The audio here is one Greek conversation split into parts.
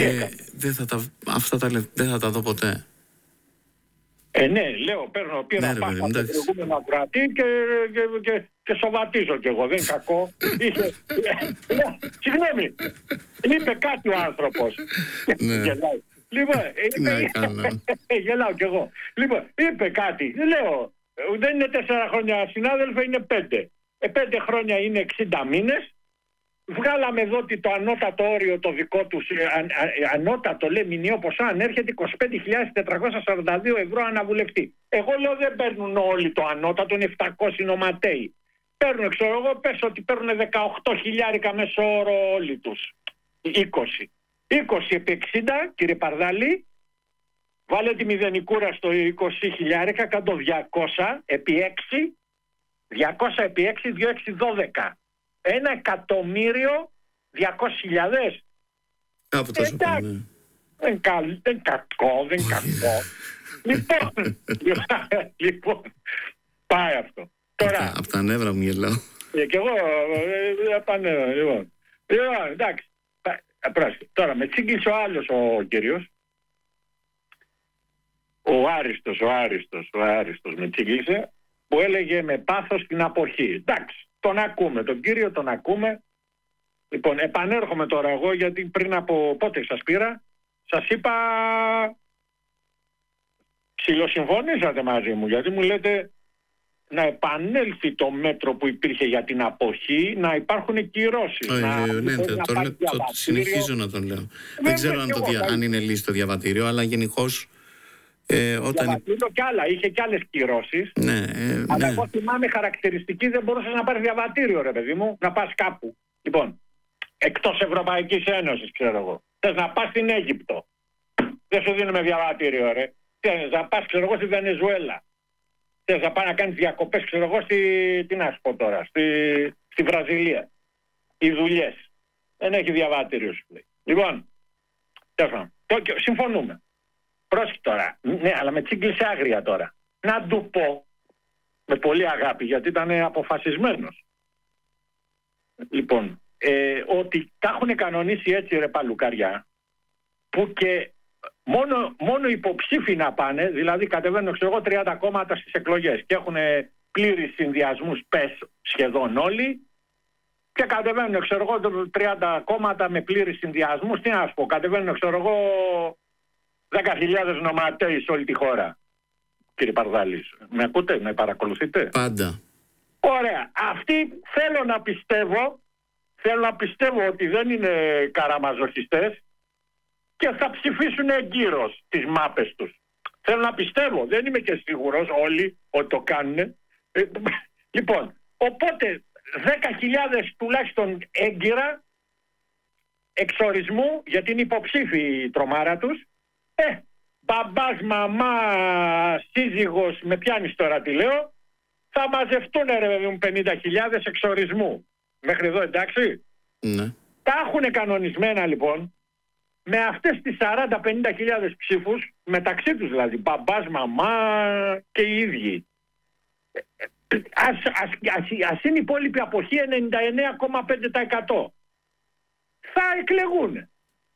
Δεν θα τα δω ποτέ. Ναι, λέω, πήρα πάσα από το προηγούμενο ακροατή και σοβατίζω κι εγώ, δεν είναι κακό. Συγγνώμη, είπε κάτι ο άνθρωπος. Γελάει. Λοιπόν, γελάω κι εγώ. Λοιπόν, είπε κάτι, λέω, δεν είναι 4 χρόνια συνάδελφε, είναι 5. 5 χρόνια είναι 60 μήνες. Βγάλαμε εδώ ότι το ανώτατο όριο το δικό τους, ανώτατο λέει μηνιαίο ποσό ανέρχεται 25.442 ευρώ αναβουλευτή. Εγώ λέω δεν παίρνουν όλοι το ανώτατο, είναι 700 νοματέοι. Παίρνουν, ξέρω εγώ, πες ότι παίρνουν 18.000 μέσο όρο όλοι τους. 20 επί 60, κύριε Παρδάλη, βάλε τη μηδενικούρα στο 20.000, κάτω 200 επί 6, 200 επί 6, 2.612. 1.200.000. Κάπου θα σου πω, ναι. Δεν κακό. Λοιπόν, πάει αυτό. Τώρα, από τα νεύρα μου γελάω. Και εγώ από τα νεύρα. Λοιπόν, εντάξει. Τώρα με τσίγκλισε ο άλλος ο κύριος. Ο Άριστος με τσίγκλισε, που έλεγε με πάθος την αποχή. Εντάξει. Τον ακούμε, τον κύριο τον ακούμε. Λοιπόν, επανέρχομαι τώρα εγώ, γιατί πριν από πότε σας πήρα, σας είπα, ψιλοσυμφωνήσατε μαζί μου, γιατί μου λέτε να επανέλθει το μέτρο που υπήρχε για την αποχή, να υπάρχουν κυρώσεις. Ναι, το συνεχίζω να τον λέω. Δεν ξέρω αν είναι λύση το διαβατήριο, αλλά γενικώς διαβατήριο κι άλλα, είχε κι άλλες κυρώσεις. Αλλά εγώ θυμάμαι χαρακτηριστική, δεν μπορούσες να πάρεις διαβατήριο, ρε παιδί μου, να πας κάπου. Λοιπόν, εκτός Ευρωπαϊκής Ένωσης, ξέρω εγώ. Θες να πας στην Αίγυπτο, δεν σου δίνουμε διαβατήριο, ρε. Θες να πας, ξέρω εγώ, στη Βενεζουέλα. Θες να πας να κάνεις διακοπές, ξέρω εγώ, τι να σου πω τώρα, στη Βραζιλία. Οι δουλειές. Δεν έχει διαβατήριο, σου λέει. Λοιπόν, συμφωνούμε. Πρόσεχε τώρα. Ναι, αλλά με τσίγκλισε άγρια τώρα. Να του πω, με πολύ αγάπη, γιατί ήταν αποφασισμένος. Λοιπόν, ότι τα έχουν κανονίσει έτσι, ρε παλουκαριά, που και μόνο υποψήφοι να πάνε, δηλαδή κατεβαίνουν, ξέρω εγώ, 30 κόμματα στις εκλογές και έχουν πλήρεις συνδυασμούς, σχεδόν όλοι, και κατεβαίνουν, ξέρω εγώ, 30 κόμματα με πλήρεις συνδυασμούς. Τι να σου πω, κατεβαίνουν, ξέρω εγώ, 10.000 νοματέοι σε όλη τη χώρα. Κύριε Παρδάλη, με ακούτε, με παρακολουθείτε? Πάντα. Ωραία. Αυτοί θέλω να πιστεύω ότι δεν είναι καραμαζοχιστές και θα ψηφίσουν εγκύρως τις μάπες τους. Θέλω να πιστεύω, δεν είμαι και σίγουρος όλοι ότι το κάνουν. Λοιπόν, οπότε 10.000 τουλάχιστον έγκυρα εξορισμού, γιατί είναι υποψήφοι η τρομάρα τους. Μπαμπάς, μαμά, σύζυγος, με πιάνεις τώρα τι λέω, θα μαζευτούν, ρε παιδί μου, 50.000 εξορισμού. Μέχρι εδώ, εντάξει. Ναι. Τα έχουν κανονισμένα λοιπόν με αυτές τις 40-50.000 ψήφους, μεταξύ τους δηλαδή, μπαμπάς, μαμά και οι ίδιοι. Ας είναι η υπόλοιπη αποχή 99,5%. Θα εκλεγούν.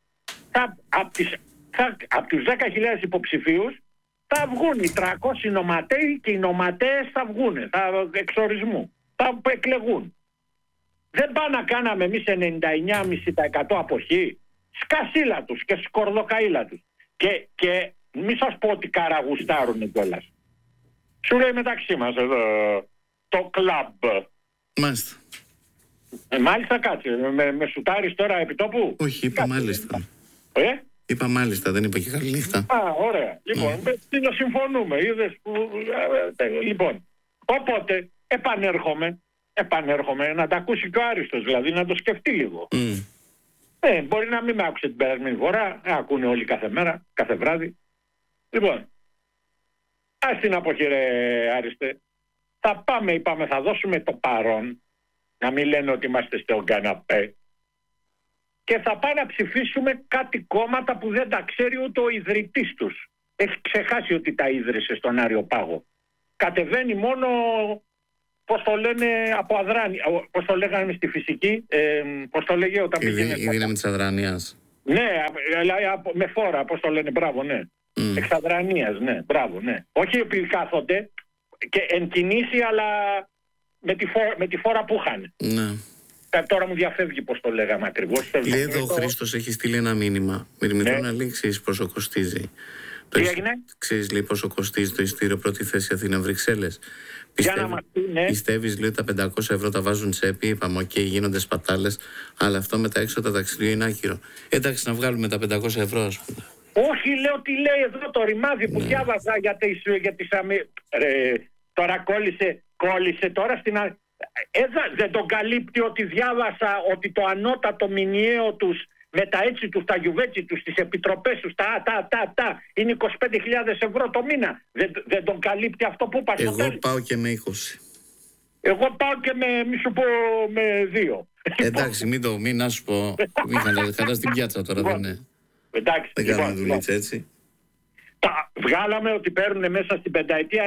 Από τους 10.000 υποψηφίους θα βγουν οι 300 νοματέοι και οι νοματέες θα βγουν, θα εξορισμού, θα εκλεγούν. Δεν πάνε να κάναμε εμείς 99,5% αποχή. Σκασίλα τους και σκορδοκαΐλα τους. Και μη σας πω ότι καραγουστάρουνε κιόλας. Σου λέει μεταξύ μας εδώ το κλαμπ. Μάλιστα. Μάλιστα, κάτσε. Με σουτάρεις τώρα επί τόπου? Όχι, είπα μάλιστα. Είπα μάλιστα, δεν είπα και καλή νύχτα. Ωραία. Λοιπόν, συμφωνούμε. Είδες που... Λοιπόν, οπότε επανέρχομαι να τα ακούσει και ο Άριστος, δηλαδή να το σκεφτεί λίγο. Μπορεί να μην με άκουσε την περασμένη φορά, ακούνε όλοι κάθε μέρα, κάθε βράδυ. Λοιπόν, ας την αποχή, ρε Άριστε. Θα πάμε, είπαμε, θα δώσουμε το παρόν, να μην λένε ότι είμαστε στον καναπέ, και θα πάμε να ψηφίσουμε κάτι κόμματα που δεν τα ξέρει ούτε ο ιδρυτής τους. Έχει ξεχάσει ότι τα ίδρυσε στον Άριο Πάγο. Κατεβαίνει μόνο, πώς το λένε, από αδράνεια. Πώς το λέγανε στη φυσική, πώς το λέγε όταν πήγαινε? Η δύναμη της αδράνειας. Ναι, με φόρα, πώς το λένε, μπράβο, ναι. Εξαδρανίας, ναι, μπράβο, ναι. Όχι επειδή κάθονται και εν κινήσει, αλλά με τη φόρα που είχαν. Ναι. Τώρα μου διαφεύγει πώς το λέγαμε ακριβώς. Λέει εδώ ο Χρήστος έχει στείλει ένα μήνυμα. Μυρμητών Αλήξης πόσο κοστίζει. Τι έγινε? Ξέρεις λέει πόσο κοστίζει το ειστήριο πρώτη θέση Αθήνα-Βρυξέλλες. Πιστεύεις λέει τα 500 ευρώ τα βάζουν τσέπη, είπαμε οκ, γίνονται σπατάλες, αλλά αυτό με τα έξοδα ταξιδιού είναι άκυρο. Εντάξει, να βγάλουμε τα 500 ευρώ, ας πούμε. Όχι, λέω τι λέει εδώ το ρημάδι που διάβαζα για τις τώρα κόλλησε τώρα στην... δεν τον καλύπτει ότι διάβασα ότι το ανώτατο μηνιαίο τους με τα έτσι τους, τα γιουβέτσι τους, τις επιτροπές τους, είναι 25.000 ευρώ το μήνα. Δεν τον καλύπτει αυτό που είπα στο τέλος. Εγώ πάω και με 20. Εγώ πάω και μη σου πω με 2. Εντάξει, μην να σου πω. Κατά στην πιάτσα τώρα, δεν είναι. Εντάξει, δεν κάνουμε δουλίτσα έτσι. Βγάλαμε ότι παίρνουν μέσα στην πενταετία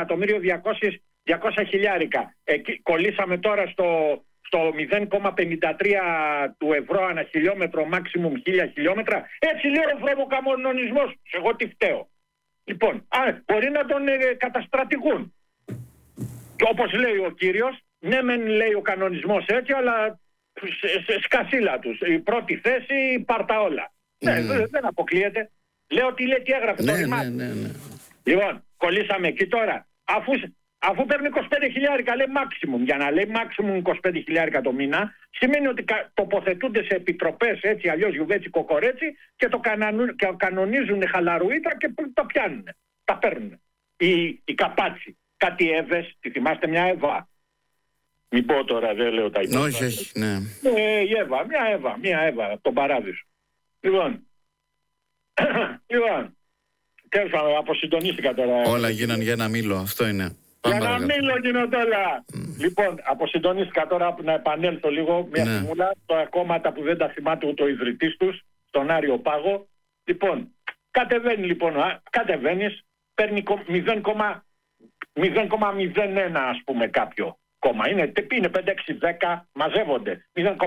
1.200.000. Εκεί κολλήσαμε τώρα στο 0,53 του ευρώ ανά χιλιόμετρο, maximum 1.000 χιλιόμετρα. Έτσι λέει ο βρωμοκαμονονισμός. Εγώ τι φταίω. Λοιπόν, μπορεί να τον καταστρατηγούν. Και όπως λέει ο κύριος, ναι μεν λέει ο κανονισμός έτσι, αλλά σκασίλα τους. Η πρώτη θέση, πάρτα όλα. Δεν αποκλείεται. Λέω τι λέει, τι έγραφε το ρημάδι. Ναι. Λοιπόν, κολλήσαμε εκεί τώρα. Αφού παίρνει 25.000 λέει maximum, για να λέει maximum 25.000 το μήνα, σημαίνει ότι τοποθετούνται σε επιτροπές έτσι αλλιώς γιουβέτσι κοκορέτσι και το κανονίζουν χαλαρουίτρα και το πιάνουν. Τα παίρνουν. Η καπάτσι. Κάτι Εύες, τη θυμάστε μια Εύα? Μην πω τώρα, δεν λέω τα υπόλοιπα. Όχι, ναι. Η Εύα, μια Εύα από τον Παράδεισο. Λοιπόν, τέλος πάντων, αποσυντονίστηκα τώρα. Όλα γίναν για ένα μήλο, αυτό είναι. Για ένα μήλο γίνονται όλα. Λοιπόν, αποσυντονίστηκα τώρα να επανέλθω λίγο μια στιγμούλα στα κόμματα που δεν τα θυμάται ούτε ο ιδρυτής τους, στον Άριο Πάγο. Λοιπόν, κατεβαίνεις, παίρνει 0,01 ας πούμε κάποιο κόμμα. Είναι 5, 6, 10, μαζεύονται. 0,1, 0,06,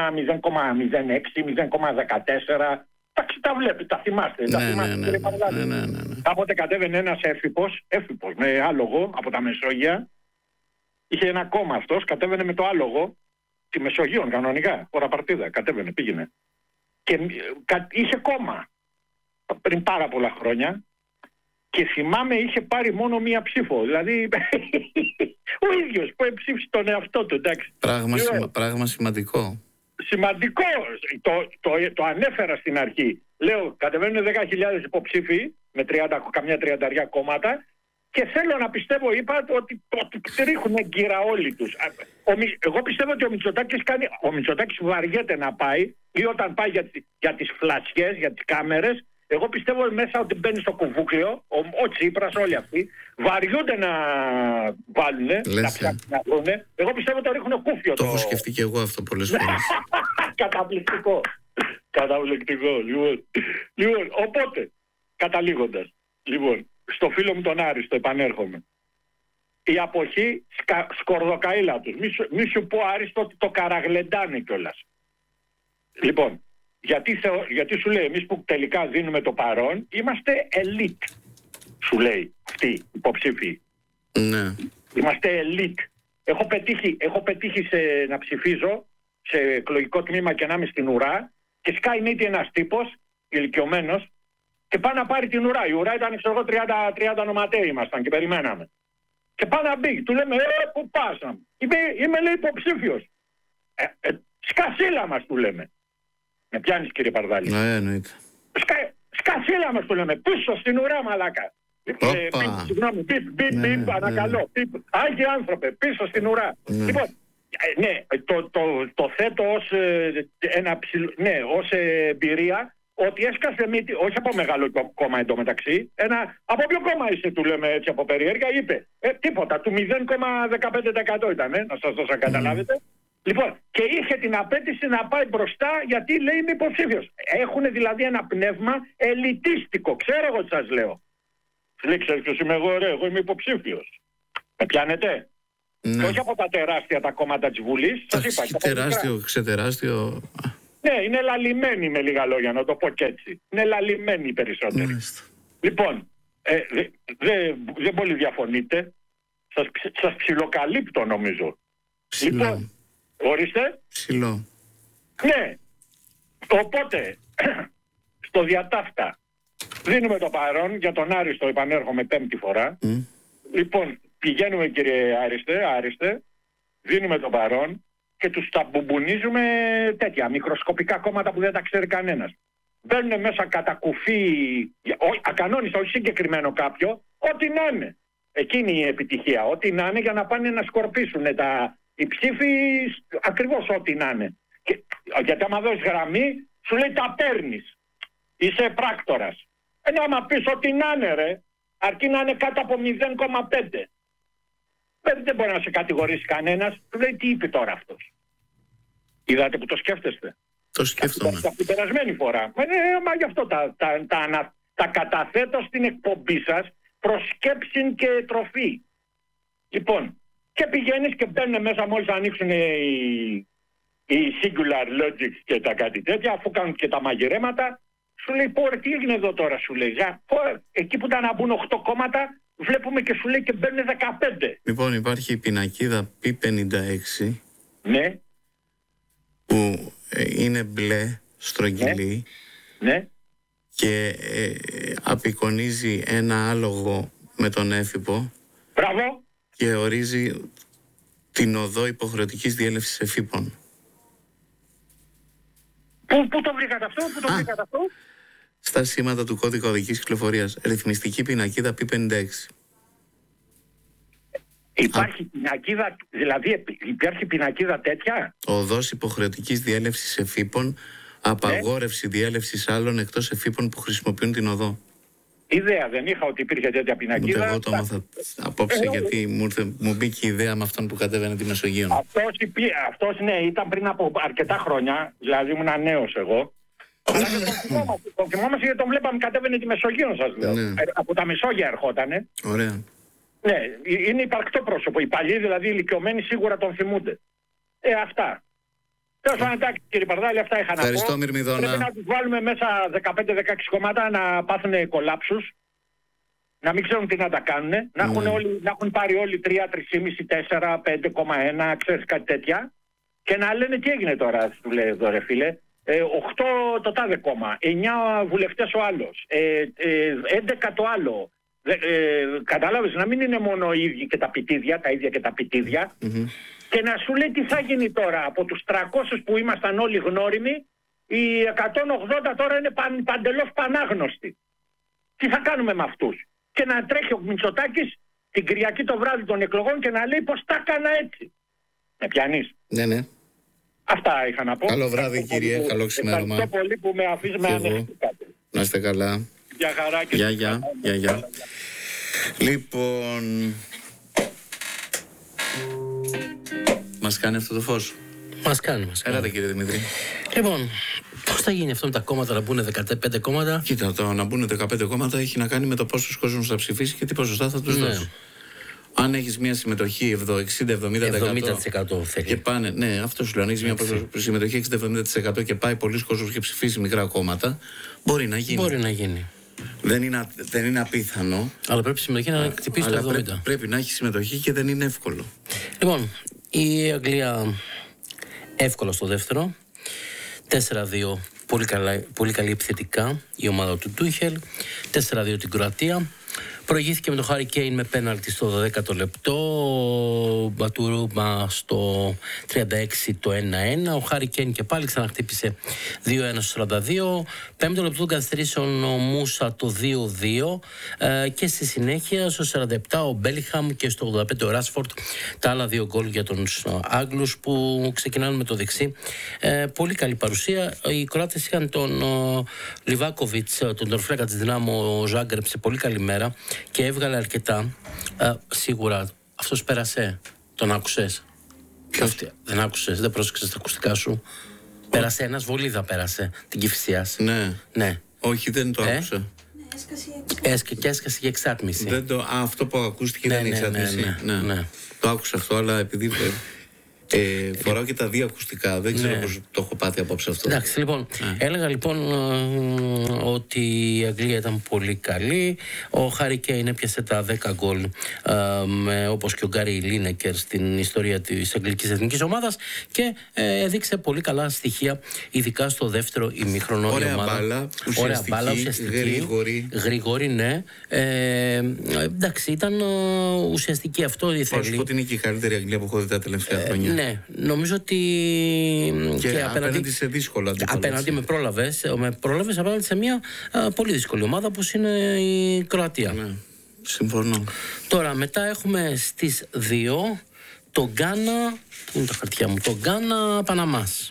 0,14. Τα βλέπει, τα θυμάστε. Ναι. Κάποτε κατέβαινε ένας έφυπος με άλογο από τα Μεσόγεια. Είχε ένα κόμμα αυτός, κατέβαινε με το άλογο τη Μεσογείων κανονικά. Ώρα παρτίδα, κατέβαινε, πήγαινε. Και είχε κόμμα πριν πάρα πολλά χρόνια. Και θυμάμαι είχε πάρει μόνο μία ψήφο. Δηλαδή ο ίδιος που ψήφισε τον εαυτό του, εντάξει. Πράγμα σημαντικό. Σημαντικό. Το ανέφερα στην αρχή. Λέω, κατεβαίνουν 10.000 υποψήφοι με καμιά 30 κόμματα και θέλω να πιστεύω, είπα, ότι τρίχουν εγκύρα όλοι τους. Εγώ πιστεύω ότι ο Μητσοτάκης βαριέται να πάει, ή όταν πάει για τις φλασιές, για τις κάμερες. Εγώ πιστεύω μέσα ότι μπαίνει στο κουβούκλιο, ο Τσίπρας, όλοι αυτοί, βαριούνται να βάλουνε, να ψάξουν να βρούνε. Εγώ πιστεύω ότι το ρίχνουν κούφιο. Το έχω σκεφτεί και εγώ αυτό πολλές φορές. Καταπληκτικό. Λοιπόν, οπότε, καταλήγοντας, στο φίλο μου τον Άρη, στο επανέρχομαι. Η αποχή σκορδοκαΐλα τους. Μη σου πω, Άριστο, ότι το καραγλεντάνε κιόλας. Λοιπόν, γιατί σου λέει, εμείς που τελικά δίνουμε το παρόν, είμαστε elite, σου λέει αυτοί οι υποψήφοι. Ναι. Είμαστε elite. Έχω πετύχει να ψηφίζω σε εκλογικό τμήμα και να είμαι στην ουρά και σκάει μύτη ένας τύπος, ηλικιωμένος, και πάει να πάρει την ουρά. Η ουρά ήταν, ξέρω εγώ, 30 νοματέοι ήμασταν και περιμέναμε. Και πάει να μπει. Του λέμε, πού πας? Είμαι λέει υποψήφιος. Σκασίλα μας, του λέμε. Με πιάνεις, κύριε Παρδάλη? Ναι, εννοείται. Σκασίλα μας, του λέμε. Πίσω στην ουρά, μαλάκα. Συγγνώμη, πιπ, ανακαλώ. Άγιοι άνθρωπε, πίσω στην ουρά. Λοιπόν, ναι, το θέτω ως εμπειρία, ότι έσκασε μύτη, όχι από μεγάλο κόμμα εντωμεταξύ, από ποιο κόμμα είσαι, του λέμε έτσι από περιέργεια, είπε, τίποτα, του 0,15% ήταν, να σας δώσω να καταλάβετε. Λοιπόν, και είχε την απέτηση να πάει μπροστά, γιατί λέει είμαι υποψήφιος. Έχουν δηλαδή ένα πνεύμα ελιτίστικο, ξέρω εγώ τι σας λέω. Λέει, ξέρεις ποιος είμαι εγώ, εγώ είμαι υποψήφιος. Με πιάνετε? Ναι. Και όχι από τα τεράστια τα κόμματα της Βουλής. Σας είπα, τεράστιο, ξετεράστιο. Ναι, είναι λαλημένοι με λίγα λόγια, να το πω και έτσι. Είναι λαλημένοι οι περισσότεροι. Λοιπόν, δεν πολύ διαφωνείτε. Σας ψιλοκαλύπτω νομίζω. Ψηλό. Λοιπόν, ορίστε. Ψηλό. Ναι. Οπότε, στο διατάφτα δίνουμε το παρόν για τον Άριστο, επανέρχομαι 5η φορά. Λοιπόν, πηγαίνουμε κύριε Άριστε, δίνουμε το παρόν και τους τα μπουμπουνίζουμε τέτοια μικροσκοπικά κόμματα που δεν τα ξέρει κανένας. Μπαίνουν μέσα κατά κουφί, ακανόνιστα, όχι συγκεκριμένο κάποιο, ό,τι να είναι. Εκείνη η επιτυχία, ό,τι να είναι για να πάνε να σκορπίσουν οι ψήφοι ακριβώς ό,τι να είναι. Γιατί άμα δώσεις γραμμή, σου λέει τα παίρνεις. Είσαι πράκτορας. Ενώ άμα πεις ό,τι να είναι ρε, αρκεί να είναι κάτω από 0,5. Δεν μπορεί να σε κατηγορήσει κανένας. Του λέει τι είπε τώρα αυτός. Είδατε που το σκέφτεστε. Το σκέφτομαι. Την περασμένη φορά. Μα γι' αυτό τα καταθέτω στην εκπομπή σας προς σκέψη και τροφή. Λοιπόν, και πηγαίνεις και μπαίνουν μέσα μόλις ανοίξουν οι singular logics και τα κάτι τέτοια, αφού κάνουν και τα μαγειρέματα, σου λέει πω τι έγινε εδώ τώρα, σου λέει. Εκεί που ήταν να μπουν 8 κόμματα, βλέπουμε και σου λέει και μπαίνουν 15. Λοιπόν, υπάρχει η πινακίδα P56. Ναι. Που είναι μπλε, στρογγυλή. Ναι. Και απεικονίζει ένα άλογο με τον έφυπο. Μπράβο. Και ορίζει την οδό υποχρεωτικής διέλευσης εφήπων. Πού το βρήκατε αυτό, Στα σήματα του κώδικα οδικής κυκλοφορίας. Ρυθμιστική πινακίδα P56. Υπάρχει πινακίδα, δηλαδή υπάρχει πινακίδα τέτοια. Οδός υποχρεωτικής διέλευσης εφήπων, απαγόρευση διέλευσης άλλων εκτός εφήπων που χρησιμοποιούν την οδό. Ιδέα δεν είχα ότι υπήρχε τέτοια πινακίδα. Εγώ το έμαθα απόψε γιατί μου μπήκε η ιδέα με αυτόν που κατέβαινε τη Μεσογείο. Αυτός ναι, ήταν πριν από αρκετά χρόνια, δηλαδή ήμουν νέος εγώ. Το θυμόμαστε γιατί τον βλέπαμε κατέβαινε τη Μεσογείο, σας λέω. Ναι. Από τα Μεσόγεια ερχότανε. Ωραία. Ναι, είναι υπαρκτό πρόσωπο. Οι παλιοί δηλαδή ηλικιωμένοι σίγουρα τον θυμούνται. Αυτά. Τέλος πάντων, εντάξει κύριε Παρδάλη, αυτά είχα να πω. Ευχαριστώ, Μυρμηδόνα. Πρέπει να τους βάλουμε μέσα 15-16 κομμάτια να πάθουν κολάψους, να μην ξέρουν τι να τα κάνουν, να έχουν πάρει όλοι 3, 3,5, 4, 5,1, ξέρεις κάτι τέτοια, και να λένε τι έγινε τώρα, του λέει εδώ ρε φίλε. 8 το τάδε κόμμα, 9 βουλευτές ο άλλος, 11 το άλλο. Κατάλαβες, να μην είναι μόνο οι ίδιοι και τα πιτίδια, τα ίδια και τα πιτίδια, και να σου λέει τι θα γίνει τώρα από τους 300 που ήμασταν όλοι γνώριμοι, οι 180 τώρα είναι παντελώς πανάγνωστοι. Τι θα κάνουμε με αυτούς? Και να τρέχει ο Μητσοτάκης την Κυριακή το βράδυ των εκλογών και να λέει πως τα έκανα έτσι. Με πιάνεις? Ναι, ναι. Αυτά είχα να πω. Καλό βράδυ κύριε, καλό ξημέρωμα. Ευχαριστώ πολύ που με αφήσεις με ανοιχτήκατε. Να είστε καλά. Γεια χαρά και γεια. Λοιπόν, μας κάνει αυτό το φως. Μας κάνει. Έλατε κύριε Δημήτρη. Λοιπόν, πώς θα γίνει αυτό με τα κόμματα να μπουν 15 κόμματα? Κοίτα, το να μπουν 15 κόμματα έχει να κάνει με το πόσος κόσμος θα ψηφίσει και τι ποσοστά θα τους δώσει. Αν έχεις μια συμμετοχή 60-70% θέλει. Και πάνε, ναι, αυτό σου λέω. Αν έχεις μια συμμετοχή 60-70% και πάει πολλοί κόσμος και ψηφίσει μικρά κόμματα, μπορεί να γίνει. Δεν είναι απίθανο. Αλλά πρέπει η συμμετοχή να χτυπήσει το 70%. Πρέπει να έχει συμμετοχή και δεν είναι εύκολο. Λοιπόν, η Αγγλία εύκολα στο δεύτερο. 4-2, πολύ καλή επιθετικά η ομάδα του Τούχελ. 4-2 την Κροατία. Προηγήθηκε με τον Χάρι Κέιν με πέναλτι στο 12ο λεπτό. Ο Μπατουρούμα στο 36 το 1-1. Ο Χάρι Κέιν και πάλι ξαναχτύπησε 2-1 στο 42. Πέμπτο λεπτό των καθυστερήσεων ο Μούσα το 2-2. Και στη συνέχεια στο 47 ο Μπέλιχαμ και στο 85 ο Ράσφορντ. Τα άλλα δύο γκολ για τους Άγγλους που ξεκινάνε με το δεξί. Πολύ καλή παρουσία. Οι Κροάτες είχαν τον Λιβάκοβιτς, τον τορφλέκα της Δυνάμω Ζάγκρεπ, σε πολύ καλή μέρα. Και έβγαλε αρκετά. Σίγουρα αυτός πέρασε. Τον άκουσες? Δεν άκουσες, δεν πρόσεξες τα ακουστικά σου? Πέρασε ένας, Βολίδα πέρασε την Κηφισίας. Ναι. Όχι, δεν το άκουσα. Έσκασε για εξάτμιση. Αυτό που ακούστηκε δεν είναι εξάτμιση. Ναι. Το άκουσα αυτό, αλλά επειδή Φοράω και τα δύο ακουστικά. Δεν ξέρω πώς το έχω πάθει απόψε αυτό. Εντάξει, λοιπόν, έλεγα λοιπόν ότι η Αγγλία ήταν πολύ καλή. Ο Χάρι Κέιν έπιασε τα 10 γκολ, όπως και ο Γκάρι Λίνεκερ στην ιστορία της αγγλικής εθνικής ομάδας, και έδειξε πολύ καλά στοιχεία, ειδικά στο δεύτερο ημίχρονο. Ωραία μπάλα, ουσιαστική, γρήγορη, ναι. Εντάξει, ήταν ουσιαστική αυτό. Θα σου πω ότι είναι και η καλύτερη Αγγλία που έχω δει τα τελευταία χρόνια. Ναι, νομίζω ότι. Και απέναντι σε δύσκολα αντίπαλα. Απέναντι με πρόλαβες απέναντι σε μια πολύ δύσκολη ομάδα όπως είναι η Κροατία. Ναι, συμφωνώ. Τώρα μετά έχουμε στις 2 το Γκάνα. Πού είναι τα χαρτιά μου? Το Γκάνα Παναμάς.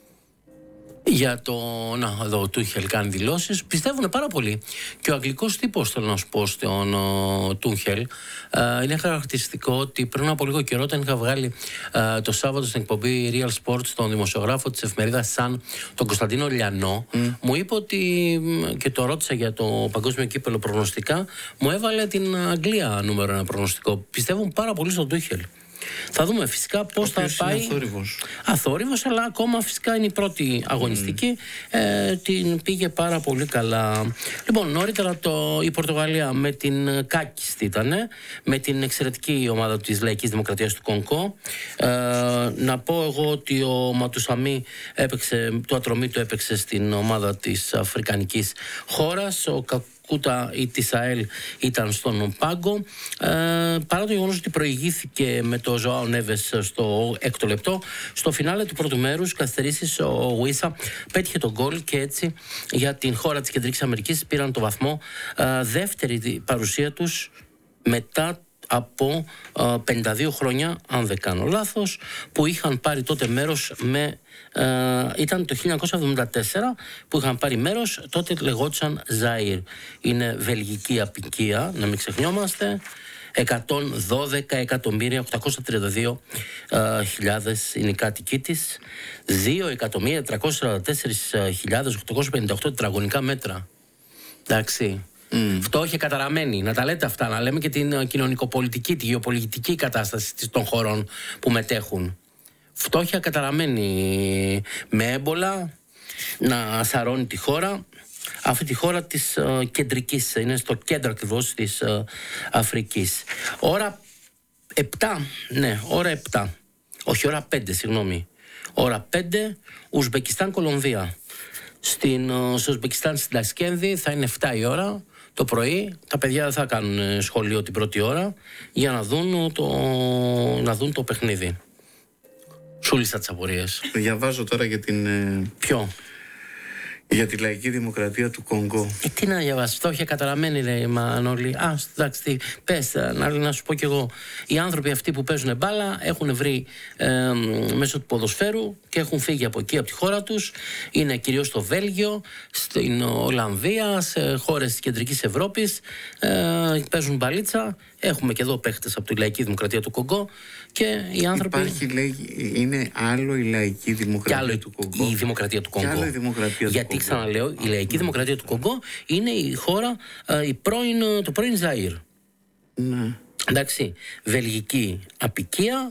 Για το. Να, εδώ ο Τούχελ κάνει δηλώσεις. Πιστεύουν πάρα πολύ. Και ο αγγλικός τύπος, θέλω να σου πω, στον Τούχελ, είναι χαρακτηριστικό ότι πριν από λίγο καιρό, όταν είχα βγάλει το Σάββατο στην εκπομπή Real Sports τον δημοσιογράφο της εφημερίδας Sun, τον Κωνσταντίνο Λιανό, μου είπε ότι. Και το ρώτησα για το παγκόσμιο κύπελλο προγνωστικά, μου έβαλε την Αγγλία νούμερο 1 προγνωστικό. Πιστεύουν πάρα πολύ στον Τούχελ. Θα δούμε φυσικά πώς θα πάει. Αθόρυβος, αλλά ακόμα φυσικά είναι η πρώτη αγωνιστική. Την πήγε πάρα πολύ καλά. Λοιπόν, νωρίτερα η Πορτογαλία με την κάκιστη ήτανε, με την εξαιρετική ομάδα της Λαϊκής Δημοκρατίας του Κονγκό. Να πω εγώ ότι ο Ματουσαμί το ατρωμί του έπαιξε στην ομάδα της αφρικανικής χώρας. Ο Κούτα ή της ΑΕΛ ήταν στον πάγκο, παρά το γεγονός ότι προηγήθηκε με το Ζωάο Νέβες στο 6ο λεπτό. Στο φινάλε του πρώτου μέρους, καθυστερήσεις, ο Γουίσα πέτυχε τον γκολ και έτσι για την χώρα της Κεντρικής Αμερικής πήραν το βαθμό. Δεύτερη παρουσία τους μετά από 52 χρόνια, αν δεν κάνω λάθος, που είχαν πάρει τότε μέρος ήταν το 1974 που είχαν πάρει μέρος, τότε λεγόντουσαν Ζάιρ. Είναι βελγική απικία, να μην ξεχνιόμαστε. 112.832.000 είναι οι κάτοικοι της, 2.344.858 τετραγωνικά μέτρα. Εντάξει. Φτώχεια καταραμένη. Να τα λέτε αυτά, να λέμε και την κοινωνικοπολιτική, τη γεωπολιτική κατάσταση των χωρών που μετέχουν. Φτώχεια καταραμένη, με έμπολα να σαρώνει τη χώρα. Αυτή τη χώρα της κεντρικής, είναι στο κέντρο ακριβώς της Αφρικής. Ώρα 7, ναι, ώρα 7. Όχι, ώρα 5, συγγνώμη. Ώρα 5, Ουσμπεκιστάν, Κολομβία. Στο Ουσμπεκιστάν, στην Τασκένδη, θα είναι 7 η ώρα το πρωί. Τα παιδιά δεν θα κάνουν σχολείο την πρώτη ώρα για να δουν το παιχνίδι. Σου λύσα τις απορίες. Διαβάζω τώρα για την. Ποιο? Για τη Λαϊκή Δημοκρατία του Κονγκό. Τι να διαβάσει, φτώχεια καταραμένη, λέει Μανώλη. Εντάξει, πες, να σου πω κι εγώ. Οι άνθρωποι αυτοί που παίζουν μπάλα έχουν βρει μέσω του ποδοσφαίρου και έχουν φύγει από εκεί, από τη χώρα τους. Είναι κυρίως στο Βέλγιο, στην Ολλανδία, σε χώρες της Κεντρικής Ευρώπης. Παίζουν μπαλίτσα. Έχουμε και εδώ παίχτες από τη Λαϊκή Δημοκρατία του Κονγκό. Και οι άνθρωποι. Υπάρχει, λέει, είναι άλλο η Λαϊκή Δημοκρατία του Κονγκό. Η Δημοκρατία του Κονγκό. Και άλλο η Δημοκρατία Γιατί του Κονγκό. ξαναλέω, η Λαϊκή Δημοκρατία του Κονγκό είναι η χώρα, το πρώην Ζαΐρ. Ναι. Εντάξει, βελγική απικία,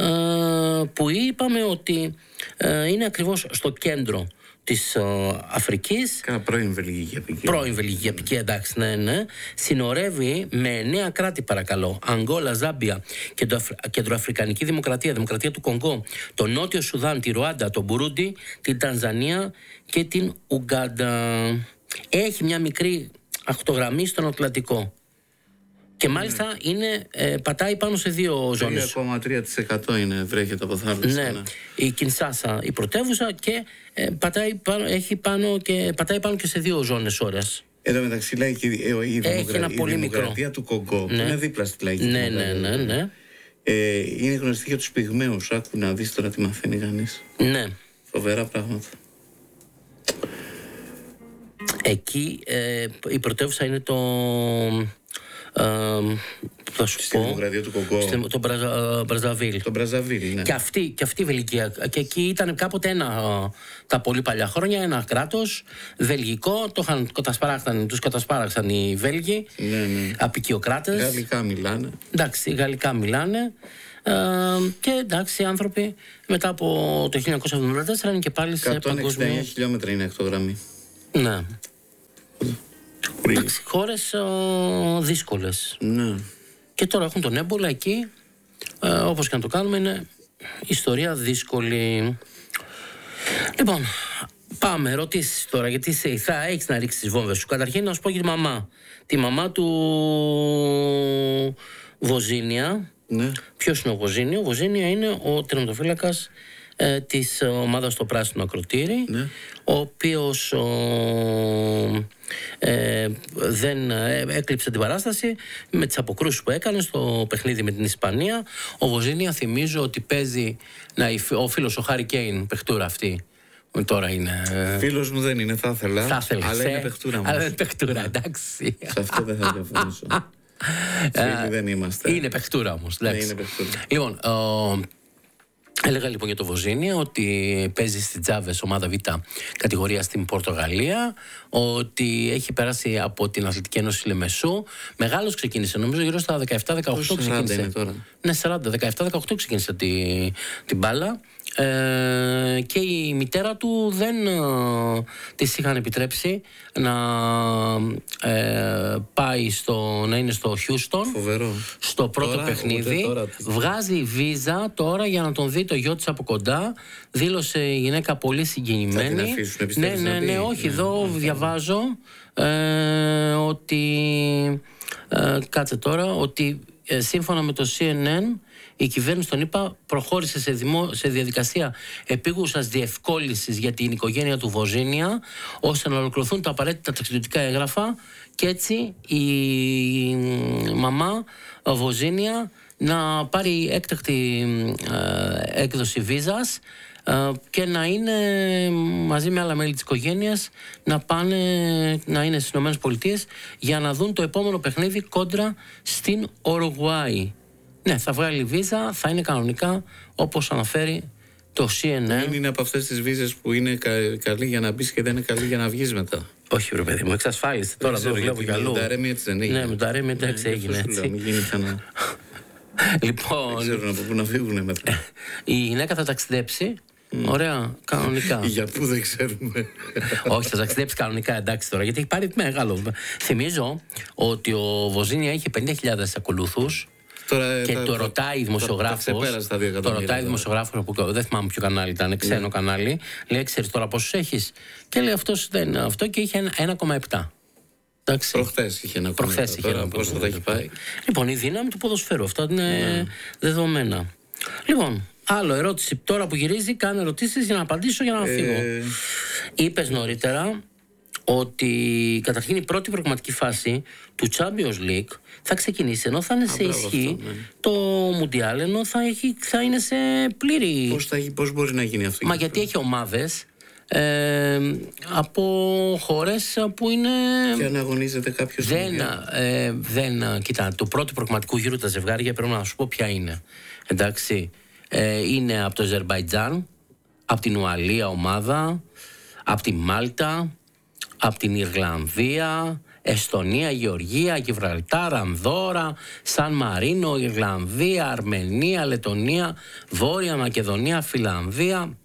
που είπαμε ότι είναι ακριβώς στο κέντρο της Αφρικής. Κάνα πρώην βελγική απικία. Πρώην βελγική απικία, εντάξει, ναι. Συνορεύει με 9 κράτη, παρακαλώ. Αγγόλα, Ζάμπια, Κεντροαφρικανική Δημοκρατία, Δημοκρατία του Κονγκό, το Νότιο Σουδάν, τη Ρουάντα, το Μπουρούντι, την Τανζανία και την Ουγκάντα. Έχει μια μικρή ακτογραμμή στον Ατλαντικό. Και μάλιστα πατάει πάνω σε 2 ζώνες. 3,3% είναι, βρέχεται από θάλασσα. Ναι. Η Κινσάσα, η πρωτεύουσα, και πατάει πάνω και σε 2 ζώνες ώρας. Εδώ μεταξύ, λέει, η Δημοκρατία του Κονγκό, που είναι δίπλα στη Λαϊκή Δημοκρατία. Ναι. Είναι γνωστή για τους πυγμαίους. Άκου να δεις τώρα τι μαθαίνει κανείς. Ναι. Φοβερά πράγματα. Εκεί η πρωτεύουσα είναι θα σου στη Δημοκρατία του Κονγκό. Το Μπραζαβίλ. Το Μπραζαβίλ, ναι. Και αυτή η Βελγική. Και εκεί ήταν κάποτε τα πολύ παλιά χρόνια, ένα κράτος βελγικό. Τους κατασπάραξαν οι Βέλγοι. Ναι. Απικιοκράτες. Γαλλικά μιλάνε. Εντάξει, γαλλικά μιλάνε. Και εντάξει, οι άνθρωποι μετά από το 1974 είναι και πάλι σε παγκόσμιο... 169 χιλιόμετρα είναι ακτογραμμή. Ναι. Εντάξει, χώρες δύσκολες. Ναι. Και τώρα έχουν τον έμπολα εκεί, όπως και να το κάνουμε, είναι ιστορία δύσκολη. Λοιπόν, πάμε, ρωτήσεις τώρα, γιατί θα έχεις να ρίξεις τις βόμβες σου. Καταρχήν να σου πω για τη μαμά. Τη μαμά του Βοζίνια. Ναι. Ποιος είναι ο Βοζίνια? Ο Βοζίνια είναι ο τερματοφύλακας της ομάδας στο πράσινο ακροτήρι, ναι. Ο οποίος δεν έκλειψε την παράσταση με τις αποκρούσεις που έκανε στο παιχνίδι με την Ισπανία. Ο Βοζίνια, θυμίζω ότι παίζει ο φίλος ο Χάρι Κέιν, παιχτούρα αυτή. Τώρα είναι. Φίλος μου δεν είναι, θα ήθελα. Αλλά είναι παιχτούρα μου. Αλλά είναι παιχτούρα, εντάξει. Σε αυτό δεν θα διαφωνήσω. Φίλοι δεν είμαστε. Είναι παιχτούρα όμως. Ναι, είναι παιχτούρα. Λοιπόν, έλεγα λοιπόν για το Βοζίνια ότι παίζει στην Τζάβες ομάδα Β κατηγορία στην Πορτογαλία, ότι έχει περάσει από την Αθλητική Ένωση Λεμεσού. Μεγάλος ξεκίνησε, νομίζω γύρω στα 17-18 ξεκίνησε. Είναι τώρα. Ναι, 17-18 ξεκίνησε την μπάλα. Και η μητέρα του δεν της είχαν επιτρέψει να πάει να είναι στο Χιούστον. Φοβερό. Στο πρώτο παιχνίδι. Βγάζει βίζα τώρα για να τον δει το γιο της από κοντά. Δήλωσε η γυναίκα πολύ συγκινημένη. Θα την αφήσουν, ναι, όχι, εδώ διαβάζω ότι κάτσε τώρα, ότι σύμφωνα με το CNN η κυβέρνηση των ΗΠΑ προχώρησε σε διαδικασία επίγουσας διευκόλυνσης για την οικογένεια του Βοζίνια, ώστε να ολοκληρωθούν τα απαραίτητα ταξιδιωτικά έγγραφα και έτσι η μαμά Βοζίνια να πάρει έκτακτη έκδοση βίζας και να είναι μαζί με άλλα μέλη της οικογένειας να είναι στις ΗΠΑ για να δουν το επόμενο παιχνίδι κόντρα στην Ουρουγουάη. Ναι, θα βγάλει βίζα, θα είναι κανονικά όπως αναφέρει το CNN. Δεν είναι από αυτές τις βίζες που είναι καλή για να μπεις και δεν είναι καλή για να βγεις μετά. Όχι, ρε παιδί μου, εξασφάλισε. Τώρα εδώ βλέπω για αλλού. Με τα Ρέμι έτσι δεν έγινε. Ναι, με τα Ρέμι έτσι έγινε. Μην γίνει κανένα. Λοιπόν. Δεν ξέρουν από πού να φύγουν μετά. Η γυναίκα θα ταξιδέψει. Ωραία, κανονικά. Για πού δεν ξέρουμε. Όχι, θα ταξιδέψει κανονικά, εντάξει τώρα, γιατί έχει πάρει μεγάλο. Θυμίζω ότι ο Βοζίνια είχε 50.000 ακολούθους. Και το ρωτάει η δημοσιογράφος. Το ρωτάει η δημοσιογράφος που δεν θυμάμαι ποιο κανάλι ήταν, ξένο κανάλι. Λέει, ξέρεις τώρα πόσους έχεις? Και λέει αυτό και είχε 1,7. Προχθές είχε 1,7. Τώρα πώς θα έχει πάει? Λοιπόν, η δύναμη του ποδοσφαίρου, αυτά είναι δεδομένα. Λοιπόν, άλλο ερώτηση τώρα που γυρίζει, κάνω ερωτήσεις για να απαντήσω για να φύγω. Είπες νωρίτερα ότι καταρχήν η πρώτη προγραμματική φάση του Champions League θα ξεκινήσει, ενώ θα είναι σε ισχύ το Μουντιάλ, ενώ θα είναι σε πλήρη... Πώς μπορεί να γίνει αυτό? Μα γιατί έχει ομάδες από χώρες που είναι... Και αν αγωνίζεται κάποιος... Κοίτα, το πρώτο προγραμματικού γύρου τα ζευγάρια πρέπει να σου πω ποια είναι. Εντάξει, είναι από το Αζερμπαϊτζάν, από την Ουαλία ομάδα, από τη Μάλτα, από την Ιρλανδία, Εστονία, Γεωργία, Γιβραλτάρ, Ανδόρα, Σαν Μαρίνο, Ιρλανδία, Αρμενία, Λετονία, Βόρεια Μακεδονία, Φιλανδία,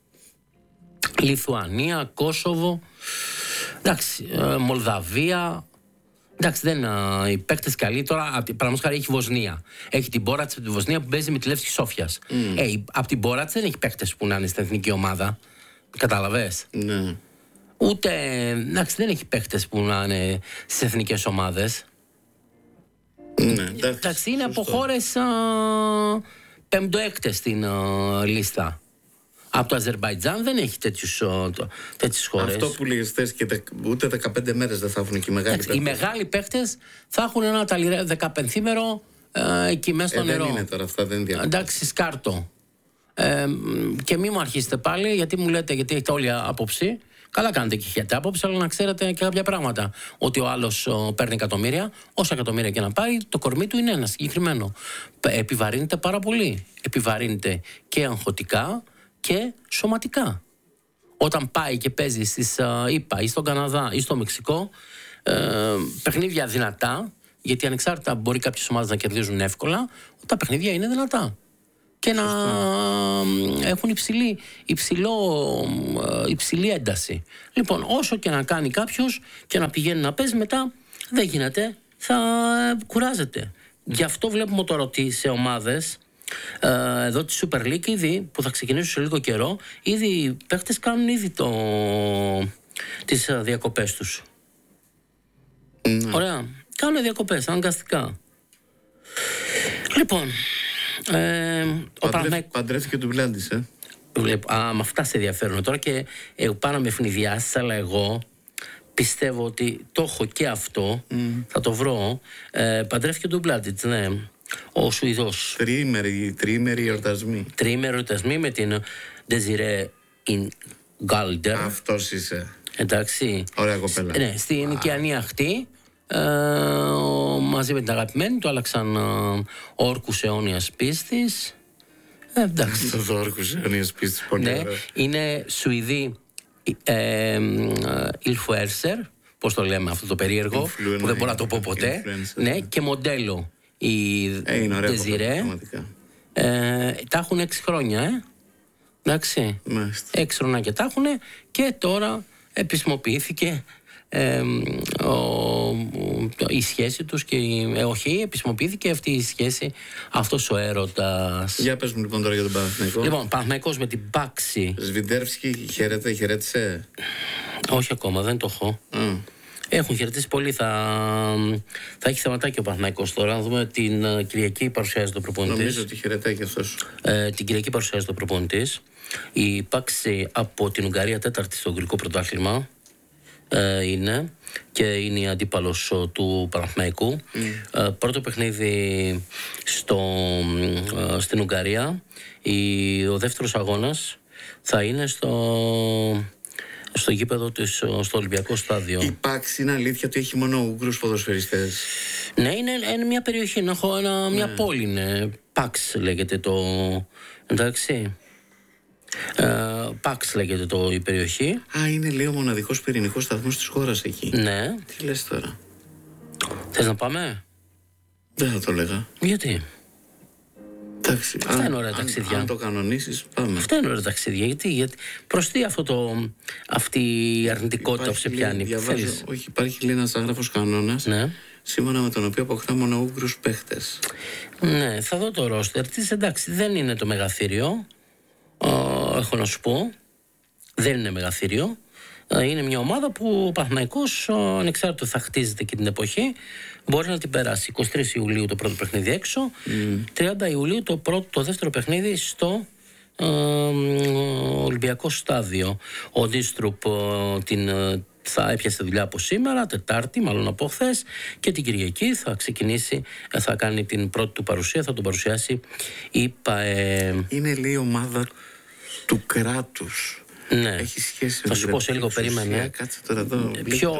Λιθουανία, Κόσοβο, εντάξει, Μολδαβία. Εντάξει, οι παίκτες καλοί τώρα. Παραδείγματος χάρη έχει Βοσνία. Έχει την Μπόρατς από τη Βοσνία που παίζει με τη Λεύσκη Σόφιας. Από την Μπόρατς δεν έχει παίκτες που να είναι στην εθνική ομάδα. Κατάλαβες? Ναι. Ούτε. Εντάξει, δεν έχει παίκτες που να είναι στις εθνικές ομάδες. Ναι, εντάξει, είναι από χώρες πεμπτοέκτες στην λίστα. Από το Αζερμπαϊτζάν δεν έχει τέτοιες χώρες. Αυτό που λέγες θες, και ούτε 15 μέρες δεν θα έχουν και οι μεγάλοι παίκτες. Οι μεγάλοι παίκτες θα έχουν ένα 15ήμερο εκεί μέσα στο νερό. Δεν είναι τώρα αυτά, δεν διαφέρει. Εντάξει, σκάρτο. Και μην μου αρχίσετε πάλι, γιατί μου λέτε, γιατί έχετε όλη άποψη. Καλά κάνετε και έχετε άποψη, αλλά να ξέρετε και κάποια πράγματα. Ότι ο άλλος παίρνει εκατομμύρια, όσα εκατομμύρια και να πάρει, το κορμί του είναι ένα συγκεκριμένο. Επιβαρύνεται πάρα πολύ. Επιβαρύνεται και αγχωτικά και σωματικά. Όταν πάει και παίζει στις ΗΠΑ ή στον Καναδά ή στο Μεξικό, παιχνίδια δυνατά, γιατί ανεξάρτητα μπορεί κάποιες ομάδες να κερδίζουν εύκολα, τα παιχνίδια είναι δυνατά. και να έχουν υψηλή ένταση. Λοιπόν, όσο και να κάνει κάποιος και να πηγαίνει να παίζει, μετά δεν γίνεται, θα κουράζεται. Γι' αυτό βλέπουμε τώρα ότι σε ομάδες εδώ τη Super League ήδη, που θα ξεκινήσουν σε λίγο καιρό, ήδη οι παίχτες κάνουν ήδη τις διακοπές τους. Ωραία. Κάνουν διακοπές, αναγκαστικά. Λοιπόν, παντρεύτηκε του Μπλάντης, με αυτά σε ενδιαφέρουν τώρα και πάνω με ευνηδιάσεις, αλλά εγώ πιστεύω ότι το έχω και αυτό, θα το βρω. Παντρεύτηκε του Μπλάντιτς, ναι. Ο Σουηδός. Τριήμεροι εορτασμοί. Τριήμεροι εορτασμοί με την Desiree Galder. Αυτός είσαι. Εντάξει. Ωραία κοπέλα. Ναι, στην οικιανή αχτή. Μαζί με την αγαπημένη του άλλαξαν όρκους αιώνιας πίστης. Εντάξει. Αυτό το όρκους αιώνιας πίστης, πολύ ναι, ωραίο. είναι Σουηδή Ιλφουέρσερ, πώς το λέμε αυτό το περίεργο, που δεν μπορώ να το πω ποτέ. Ναι, και μοντέλο η Desiree. Τα έχουν 6 χρόνια, εντάξει. 6 χρόνια και τα έχουν, και τώρα επισημοποιήθηκε η σχέση τους και επισημοποιήθηκε αυτή η σχέση, αυτός ο έρωτας. Για πες μου λοιπόν τώρα για τον Παναθηναϊκό. Λοιπόν, Παναθηναϊκός με την Πάξη. Σβιντέρφσκι χαιρέτησε. Όχι ακόμα, δεν το έχω. Έχουν χαιρετήσει πολύ. Θα έχει θεματάκι ο Παναθηναϊκός τώρα. Να δούμε την Κυριακή παρουσιάζεται ο προπονητής. Νομίζω ότι χαιρετάει και αυτός. Την Κυριακή παρουσιάζεται ο προπονητής. Η Πάξη από την Ουγγαρία, 4η στο Ουγγρικό πρωτάθλημα. Είναι και είναι η αντίπαλος του Παναθηναϊκού. Πρώτο παιχνίδι στην Ουγγαρία. Ο δεύτερος αγώνας θα είναι στο γήπεδο της, στο Ολυμπιακό στάδιο. Η Πάξη είναι αλήθεια ότι έχει μόνο Ούγγρους ποδοσφαιριστές? Ναι, είναι μια περιοχή, μια πόλη είναι. Πάξ λέγεται εντάξει. Πάξ λέγεται η περιοχή. Είναι λέει ο μοναδικός πυρηνικός σταθμός της χώρας εκεί. Ναι. Τι λες τώρα? Θες να πάμε? Δεν θα το έλεγα. Γιατί? Εντάξει, αυτά είναι ωραία ταξίδια. Αν το κανονίσεις, πάμε. Αυτά είναι ωραία ταξίδια. Γιατί προς τι αυτή η αρνητικότητα που σε πιάνει? Υπάρχει λέει ένας άγραφος κανόνας, ναι, σύμφωνα με τον οποίο αποκτά μόνο Ούγγρους παίχτες. Ναι, θα δω το ρόστερ της. Εντάξει, δεν είναι το μεγαθύριο. Έχω να σου πω, δεν είναι μεγαθύριο. Είναι μια ομάδα που ο Παναθηναϊκός, ανεξάρτητα θα χτίζεται και την εποχή, μπορεί να την περάσει. 23 Ιουλίου το πρώτο παιχνίδι έξω, 30 Ιουλίου το δεύτερο παιχνίδι στο Ολυμπιακό στάδιο. Ο Ντίστρουπ θα έπιασε δουλειά από σήμερα, Τετάρτη, μάλλον από χθες, και την Κυριακή θα ξεκινήσει, θα κάνει την πρώτη του παρουσία, θα τον παρουσιάσει η ΠΑΕ. Είναι λέει ομάδα του κράτους. Ναι. Έχει σχέση θα σου πω σε λίγο, περίμενε. Κάτσε τώρα εδώ. Ποιο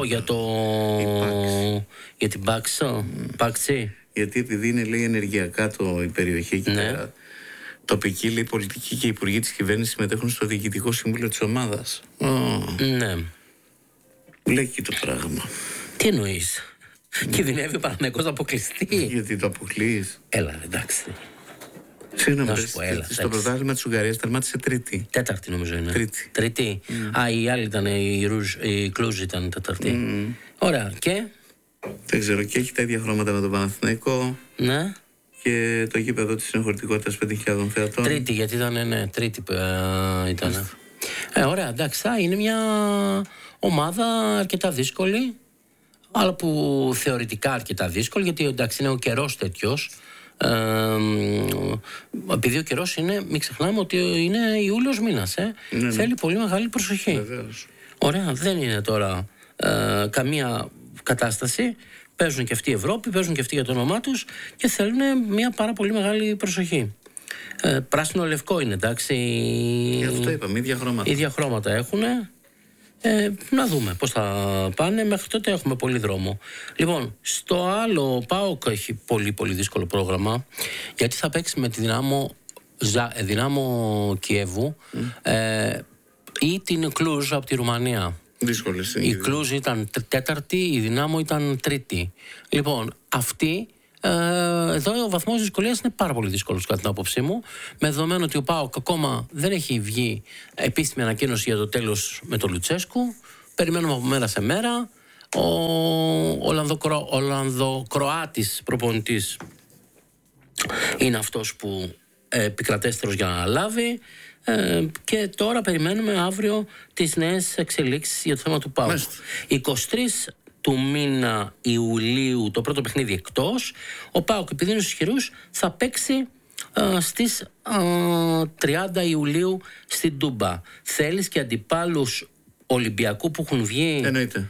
για την Πάξη? Γιατί επειδή είναι λέει ενεργειακά η περιοχή εκεί πέρα, τοπική λέει πολιτική και υπουργοί της κυβέρνησης συμμετέχουν στο διοικητικό συμβούλιο της ομάδας. Ναι. Μπλέκει το πράγμα. Τι εννοείς? Κινδυνεύει ο Παναθηναϊκός να αποκλειστεί? Γιατί το αποκλείεις? Έλα, εντάξει. Συγγνώμη, στο πρωτάθλημα της Ουγγαρίας τερμάτισε τρίτη. Τέταρτη νομίζω είναι. Τρίτη. Η άλλη ήταν, η Κλούζ ήταν τέταρτη. Ωραία, και? Δεν ξέρω, και έχει τα ίδια χρώματα με τον Παναθηναϊκό. Ναι. Και το γήπεδο της είναι χωρητικότητας 5.000 θεατών. Τρίτη, γιατί ήταν, τρίτη ήταν. Ωραία, εντάξει, είναι μια ομάδα αρκετά δύσκολη, αλλά που θεωρητικά αρκετά δύσκολη, γιατί εντάξει είναι ο καιρός τέτοιος. Επειδή ο καιρός είναι, μην ξεχνάμε ότι είναι Ιούλιος μήνας, θέλει πολύ μεγάλη προσοχή. Βεβαίως. Ωραία, δεν είναι τώρα καμία κατάσταση. Παίζουν και αυτοί η Ευρώπη, παίζουν και αυτοί για το όνομά τους και θέλουν μια πάρα πολύ μεγάλη προσοχή. Πράσινο-λευκό είναι, εντάξει. Αυτό είπαμε, ίδια χρώματα. Ίδια χρώματα έχουν. Να δούμε πώς θα πάνε. Μέχρι τότε έχουμε πολύ δρόμο. Λοιπόν, στο άλλο ΠΑΟΚ έχει πολύ πολύ δύσκολο πρόγραμμα, γιατί θα παίξει με τη Δυνάμο Κιέβου ή την Κλούζ από τη Ρουμανία. Δύσκολες. Η Κλούζ ήταν τέταρτη, η Δυνάμο ήταν τρίτη. Λοιπόν, αυτοί εδώ ο βαθμός δυσκολίας είναι πάρα πολύ δύσκολος κατά την άποψή μου, με δεδομένο ότι ο ΠΑΟΚ ακόμα δεν έχει βγει επίσημη ανακοίνωση για το τέλος με τον Λουτσέσκου. Περιμένουμε από μέρα σε μέρα. Ο Ολλανδοκροάτης προπονητής είναι αυτός που επικρατέστερος για να λάβει, και τώρα περιμένουμε αύριο τις νέες εξελίξεις για το θέμα του ΠΑΟΚ. 23 του μήνα Ιουλίου το πρώτο παιχνίδι εκτός. Ο ΠΑΟΚ, επειδή είναι στους ισχυρούς, θα παίξει στις 30 Ιουλίου στην Τούμπα. Θέλεις και αντιπάλους Ολυμπιακού που έχουν βγει? Εννοείται.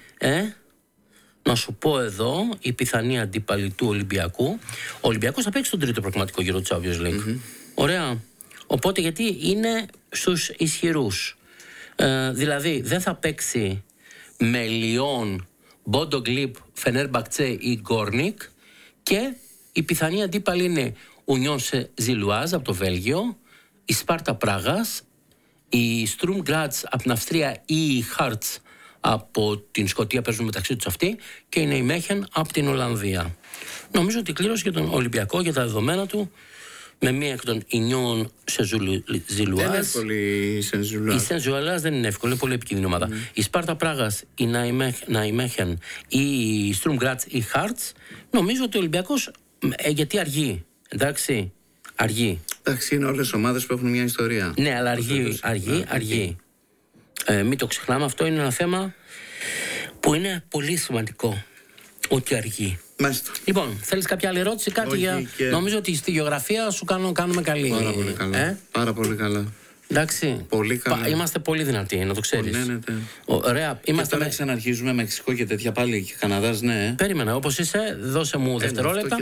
Να σου πω εδώ, η πιθανή αντίπαλη του Ολυμπιακού. Ο Ολυμπιακός θα παίξει τον τρίτο προγραμματικό γύρο του Champions League. Ωραία. Οπότε γιατί είναι στους ισχυρούς. Δηλαδή δεν θα παίξει με Λιόν, Μπόντο Γκλιπ, Φενέρμπαχτσε ή Γκόρνικ, και η πιθανή αντίπαλη είναι Ουνιόν Ζιλουάζ από το Βέλγιο, η Σπάρτα Πράγας, η Στρουμ Γκράτς από την Αυστρία ή η Χάρτς από την Σκωτία, παίζουν μεταξύ τους αυτοί, και η Νεϊμέχεν από την Ολλανδία. Νομίζω ότι κλήρωσε για τον Ολυμπιακό για τα δεδομένα του, με μία εκ των Ινιών Ζιλουάζ. Δεν είναι εύκολη η Σεν-Ζουλουάζ. Η Σεν-Ζουλουάζ δεν είναι εύκολη, είναι πολύ επικίνδυνη ομάδα. Η Σπάρτα Πράγας, η Ναϊμέχεν ή η Στρουμ Γκράτς ή η Χάρτς, νομίζω ότι ο Ολυμπιακός, γιατί αργεί, εντάξει, αργεί. Εντάξει, είναι όλες ομάδες που έχουν μια ιστορία. Ναι, αλλά αργεί. Μην το ξεχνάμε, αυτό είναι ένα θέμα που είναι πολύ σημαντικό, ότι αργεί. Μάλιστα. Λοιπόν, θέλεις κάποια άλλη ερώτηση, κάτι? Όχι, για... Νομίζω ότι στη γεωγραφία σου κάνουμε καλή. Πάρα πολύ καλά. Πάρα πολύ καλά. Εντάξει. Πολύ καλά. Είμαστε πολύ δυνατοί, να το ξέρεις. Ναι. Ωραία. Είμαστε. Τώρα ξαναρχίζουμε Μεξικό και τέτοια πάλι, και Καναδάς, ναι. Περίμενα, όπως είσαι, δώσε μου δευτερόλεπτα.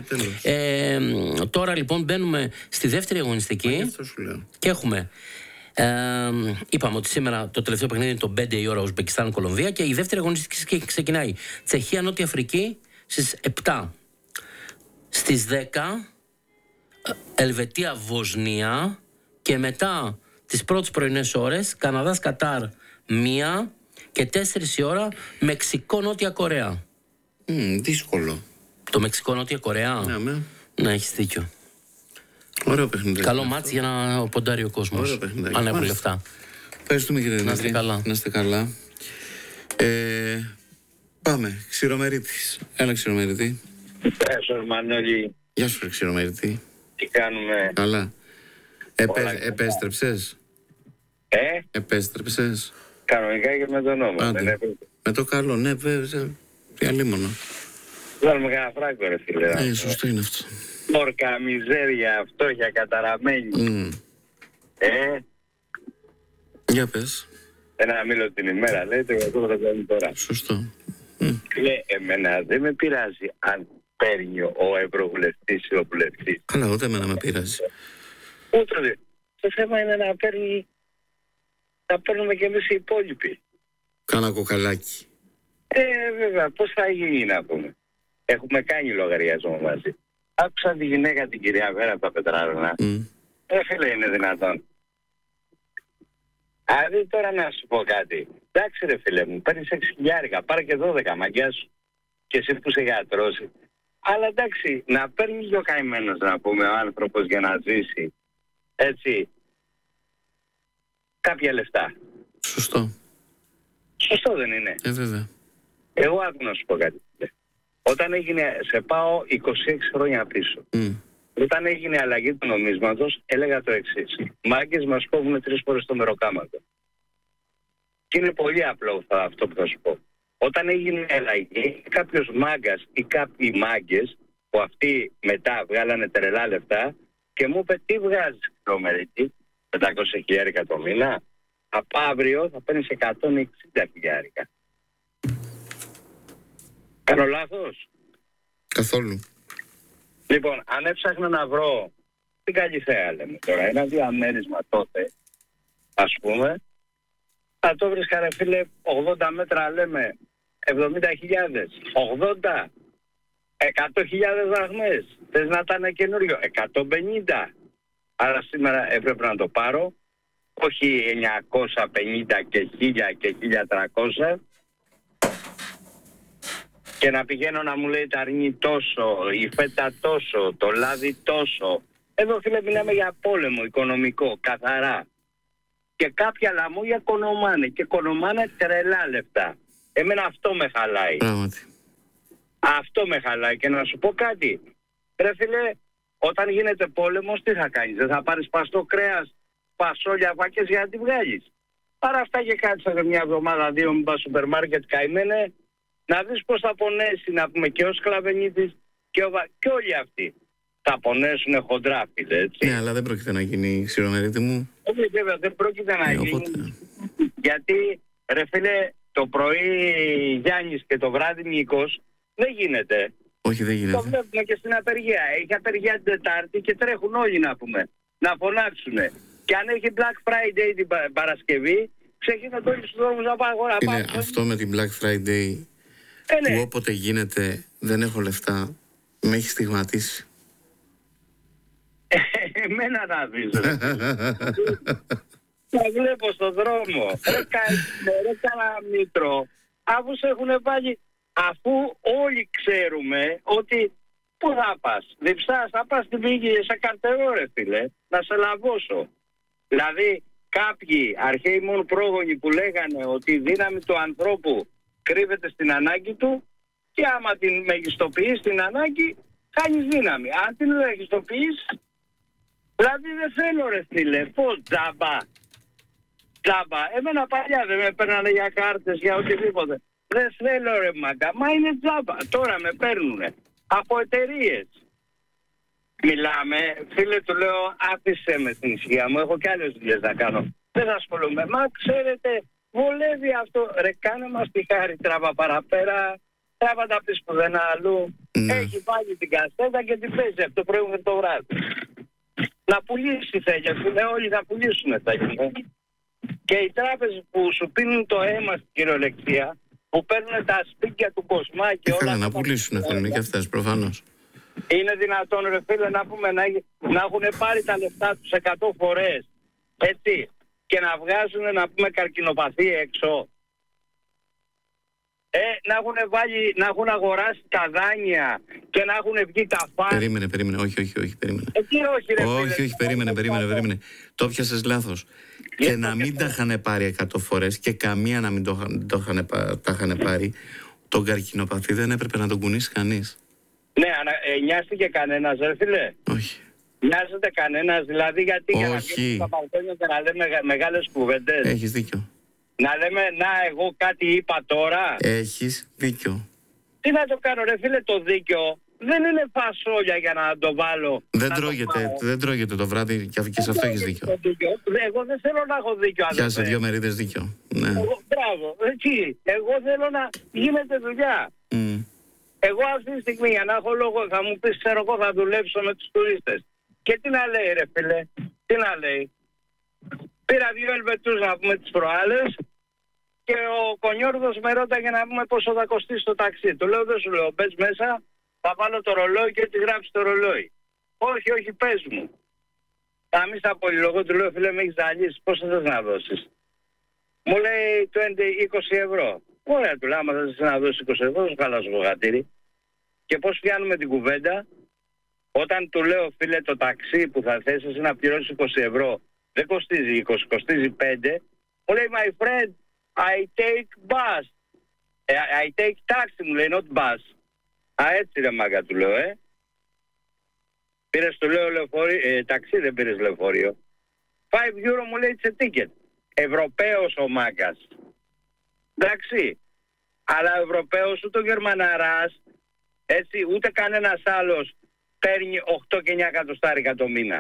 Τώρα λοιπόν μπαίνουμε στη δεύτερη αγωνιστική. Αυτό σου λέω. Και έχουμε. Είπαμε ότι σήμερα το τελευταίο παιχνίδι είναι το 5 η ώρα, Ουσμπεκιστάν-Κολομβία, και η δεύτερη αγωνιστική ξεκινάει Τσεχία-Νότια Αφρική στις 7. Στις 10 Ελβετία-Βοσνία, και μετά τις πρώτες πρωινές ώρες Καναδάς-Κατάρ 1, και 4 η ώρα Μεξικό-Νότια Κορέα. Δύσκολο. Το Μεξικό-Νότια Κορέα. Ναι, έχεις δίκιο. Ωραίο παιχνίδι. Καλό μάτς για να ποντάρει ο κόσμος. Αν έχουν λεφτά. Ευχαριστούμε, κύριε Δημήτρη. Να είστε καλά. Πάμε. Ξηρομερίτης. Έλα, Ξηρομερίτη. Γεια σου, Μανώλη. Γεια σου, Ξηρομερίτη. Τι κάνουμε? Καλά. Επέστρεψες? Επέστρεψες? Κανονικά και με το όνομα. Με το καλό, ναι, βέβαια. Διαλίμονο. Βάλουμε κανένα φράγκο, ρε φίλε. Σωστό είναι αυτό. Μόρκα, μιζέρια, φτώχεια, καταραμένη. Για πες. Ένα μήλο την ημέρα, λέτε, εγώ θα κάνω τώρα. Σωστό. Εμένα δεν με πειράζει αν παίρνει ο ευρωβουλευτής ή ο βουλευτής. Καλά, ούτε εμένα με πειράζει. Ούτε δε. Το θέμα είναι να παίρνει, να παίρνουμε κι εμείς οι υπόλοιποι. Κάνα κοκαλάκι. Βέβαια, πώς θα γίνει να πούμε. Έχουμε κάνει λογαριασμό μαζί. Άκουσα τη γυναίκα, την κυρία Βέρα από τα Πετράρωνα. Φίλε, είναι δυνατόν? Δηλαδή τώρα να σου πω κάτι. Εντάξει ρε φίλε μου, παίρνεις 6.000, πάρε και 12, μαγκιά σου. Και εσύ που είσαι γιατρός. Αλλά εντάξει, να παίρνει πιο καημένος, να πούμε, ο άνθρωπος για να ζήσει. Έτσι. Κάποια λεφτά. Σωστό. Σωστό δεν είναι? Βέβαια. Εγώ άκου να σου πω κάτι. Όταν έγινε, σε πάω 26 χρόνια πίσω. Όταν έγινε αλλαγή του νομίσματος, έλεγα το εξής. Μάγκες μας κόβουν 3 φορές το μεροκάματο. Και είναι πολύ απλό αυτό που θα σου πω. Όταν έγινε αλλαγή, κάποιος μάγκας ή κάποιοι μάγκες, που αυτοί μετά βγάλανε τρελά λεφτά, και μου είπε, τι βγάζεις Ξηρομερίτη, 500.000 το μήνα? Από αύριο θα παίρνεις 160.000. Κάνω λάθος? Καθόλου. Λοιπόν, αν έψαχνα να βρω την Καλυθέα, λέμε τώρα, ένα διαμέρισμα τότε, ας πούμε, θα το βρίσκα, ρε φίλε, 80 μέτρα, λέμε, 70.000, 80, 100.000 δραχμές. Θες να ήταν καινούριο, 150. Άρα σήμερα έπρεπε να το πάρω, όχι 950 και 1000 και 1300, και να πηγαίνω να μου λέει τα αρνί τόσο, η φέτα τόσο, το λάδι τόσο. Εδώ φίλε μιλάμε για πόλεμο οικονομικό, καθαρά. Και κάποια λαμόγια κονομάνε και κονομάνε τρελά λεφτά. Εμένα αυτό με χαλάει. Πράγματι. Αυτό με χαλάει. Και να σου πω κάτι. Ρε φίλε, όταν γίνεται πόλεμος τι θα κάνεις? Δεν θα πάρεις παστό κρέας, πασόλια, βάκες για να τη βγάλεις? Παρά αυτά και κάτσε μια εβδομάδα, 2 μην πας σούπερ μάρκετ καημένε, να δεις πώς θα πονέσει, να πούμε, και ο Σκλαβενίτης και όλοι αυτοί. Θα πονέσουνε χοντρά, φίλε, έτσι. Ναι, αλλά δεν πρόκειται να γίνει, Σιρομερίτη μου. Όχι, βέβαια, δεν πρόκειται να γίνει. Γιατί, ρε φίλε, το πρωί Γιάννης και το βράδυ Νίκος δεν γίνεται. Όχι, δεν γίνεται. Το βλέπουμε και στην απεργία. Έχει απεργία την Τετάρτη και τρέχουν όλοι, να πούμε, να φωνάξουνε. Και αν έχει Black Friday την Παρασκευή, ξεκινάνε όλοι στους δρόμους να πάνε αγορά. Είναι αυτό με την Black Friday που όποτε γίνεται δεν έχω λεφτά, με έχει στιγματίσει. Εμένα να δεις, ρε. Τα βλέπω στον δρόμο. Ρε Καλαμήτρο, αφού σε έχουν βάλει, αφού όλοι ξέρουμε ότι πού θα πας? Διψάς, θα πας στην πηγή, σε καρτερό ρε φίλε, να σε λαβώσω. Δηλαδή κάποιοι αρχαίοι μόνο πρόγονοι που λέγανε ότι η δύναμη του ανθρώπου κρύβεται στην ανάγκη του και άμα την μεγιστοποιείς την ανάγκη, χάνεις δύναμη. Αν την μεγιστοποιείς, δηλαδή δεν θέλω ρε φίλε, πώς τζάμπα. Τζάμπα. Εμένα παλιά δεν με παίρνανε για κάρτες, για οτιδήποτε. Δεν θέλω ρε μάγκα, μα είναι τζάμπα. Τώρα με παίρνουνε από εταιρείες. Μιλάμε, φίλε του λέω, άφησε με την ησυχία μου, έχω κι άλλες δουλειές να κάνω. Δεν θα ασχολούμαι. Μα ξέρετε, βολεύει αυτό. Ρε κάνε μας τη χάρη, τράβα παραπέρα, τράβα τα πεις πουδενά αλλού. Έχει βάλει την κασέτα και την παίζει από το πρωί μέχρι το βράδυ. Να πουλήσει θέλει, όλοι να πουλήσουν θέλει. Και οι τράπεζες που σου πίνουν το αίμα στην κυριολεξία, που παίρνουν τα σπίτια του Κοσμά και όλα. Να πουλήσουν θέλουν και αυτές προφανώς. Είναι δυνατόν ρε φίλε να πούμε να έχουν πάρει τα λεφτά τους 100 φορές, έτσι, και να βγάζουν να πούμε καρκινοπαθή έξω? Να έχουν αγοράσει τα δάνεια και να έχουν βγει τα φάνη. Περίμενε, όχι, περίμενε. Όχι ρε φίλε. Όχι, περίμενε. Το πιάσες λάθος. Και να μην τα είχαν πάρει 100 φορές και καμία να μην τα είχαν πάρει, τον καρκινοπαθή δεν έπρεπε να τον κουνήσει κανείς. Ναι, νοιάστηκε κανένας ρε φίλε? Όχι. Νοιάζεται κανένας, δηλαδή γιατί για να βγει στα μπαλκόνια και να λέμε μεγάλες κουβέντες? Έχεις δίκιο. Να λέμε, εγώ κάτι είπα τώρα. Έχεις δίκιο. Τι να το κάνω ρε φίλε, το δίκιο δεν είναι φασόλια για να το βάλω. Δεν τρώγεται το βράδυ και σε αυτό έχεις δίκιο. Εγώ δεν θέλω να έχω δίκιο. Πιάσε 2 μερίδες δίκιο. Ναι. Μπράβο, εκεί. Εγώ θέλω να γίνεται δουλειά. Εγώ αυτή τη στιγμή για να έχω λόγο θα μου πεις, ξέρω εγώ θα δουλέψω με τους τουρίστες. Και τι να λέει ρε φίλε, τι να λέει? Πήρα 2 Ελβετούς να πούμε τις προάλλες και ο Κονιόρδος με ρώταγε να πούμε πόσο θα κοστίσει το ταξί. Του λέω δεν σου λέω, μπες μέσα, θα βάλω το ρολόι και τι γράψει το ρολόι. Όχι, πες μου. Θα μη στα πολυλογώ, του λέω φίλε με έχεις ζαλίσει, πόσο θες να δώσεις? Μου λέει 20 ευρώ. Ωραία, του λέω, άμα θες να δώσεις 20 ευρώ, σου χαλάσω το γατήρι. Και πώς πιάνουμε την κουβέντα? Όταν του λέω φίλε το ταξί που θα θέσεις να πληρώσεις 20 ευρώ δεν κοστίζει 20, κοστίζει 5. Μου λέει my friend, I take bus. I take taxi, μου λέει, not bus. Έτσι ρε μάγκα του λέω, Πήρες, του λέω, ταξί, δεν πήρες λεωφορείο. 5 euro μου λέει it's a ticket. Ευρωπαίος ο μάγκας. Εντάξει. Αλλά ο Ευρωπαίος ούτε ο Γερμαναράς, έτσι, ούτε κανένας άλλος παίρνει 8 και 9 εκατοστάρικα το μήνα.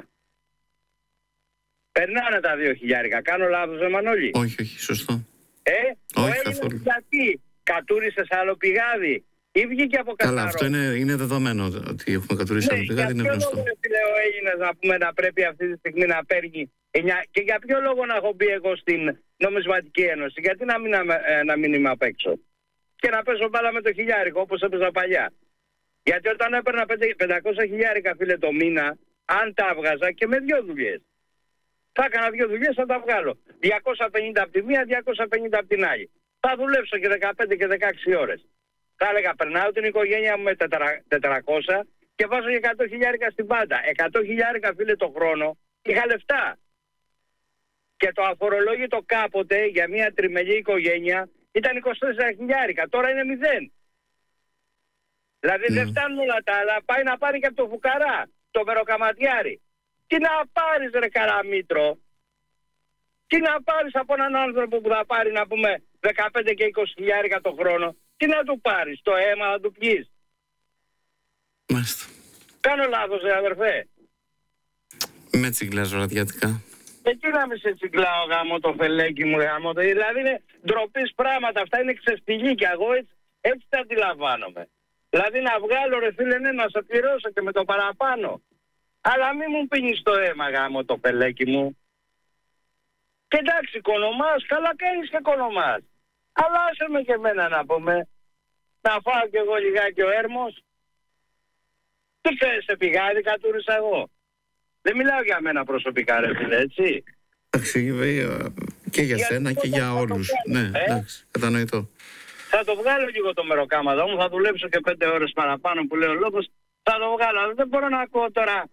Περνάνε τα 2.000. Κάνω λάθος, Μανώλη? Όχι, σωστό. Όχι καθόλου. Γιατί κατούρισες άλλο πηγάδι ή βγήκε από καθαρό? Καλά, αυτό είναι δεδομένο ότι έχουμε κατουρίσει άλλο πηγάδι, είναι γνωστό. Για ποιο λόγο Έλληνας να πούμε να πρέπει αυτή τη στιγμή να παίρνει 9, και για ποιο λόγο να έχω μπει εγώ στην Νομισματική Ένωση? Γιατί να μην είμαι απ' έξω και να παίζω μπάλα με το χιλιάρικο όπως έπαιζα παλιά? Γιατί όταν έπαιρνα 500 χιλιάρικα φίλε το μήνα, αν τα έβγαζα και με 2 δουλειές, θα έκανα 2 δουλειές, θα τα βγάλω 250 από τη μία, 250 από την άλλη. Θα δουλέψω και 15 και 16 ώρες. Θα έλεγα περνάω την οικογένεια μου με 400 και βάζω και 100.000 στην πάντα. 100.000 φίλε το χρόνο, είχα λεφτά. Και το αφορολόγητο κάποτε για μια τριμελή οικογένεια ήταν 24.000, τώρα είναι 0. Δηλαδή δεν φτάνουν όλα τα άλλα, πάει να πάρει και από το φουκαρά, το μεροκαματιάρι. Τι να πάρεις ρε Καραμήτρο, τι να πάρεις από έναν άνθρωπο που θα πάρει να πούμε 15 και 20.000 το χρόνο, τι να του πάρεις, το αίμα να του πιείς. Μάλιστα. Κάνω λάθος αδερφέ. Με τσιγκλάζω ραδιατικά. Εκεί να μην σε τσιγκλάω γάμο το φελέκι μου γάμο. Δηλαδή είναι ντροπής πράγματα, αυτά είναι ξεφτιλίκια. Εγώ έτσι τα αντιλαμβάνομαι. Δηλαδή να βγάλω ρε φίλε ναι, να σε πληρώσω και με το παραπάνω. Αλλά μην μου πίνεις το αίμα γάμο το φελέκι μου. Και εντάξει κονομάς, καλά κάνεις και κονομάς. Αλλά άσε με και εμένα να πούμε. Να φάω κι εγώ λιγάκι ο έρμος. Τι θες σε πηγάδι κατούρισα εγώ. Δεν μιλάω για μένα προσωπικά ρε φίλε, έτσι. Εντάξει, και για σένα και για όλους. Ναι, εντάξει, κατανοητό. Θα το βγάλω λίγο το μεροκάματο μου, θα δουλέψω και 5 ώρες παραπάνω που λέει ο λόγος. Θα το βγάλω, αλλά δεν μπορώ να ακούω τώρα.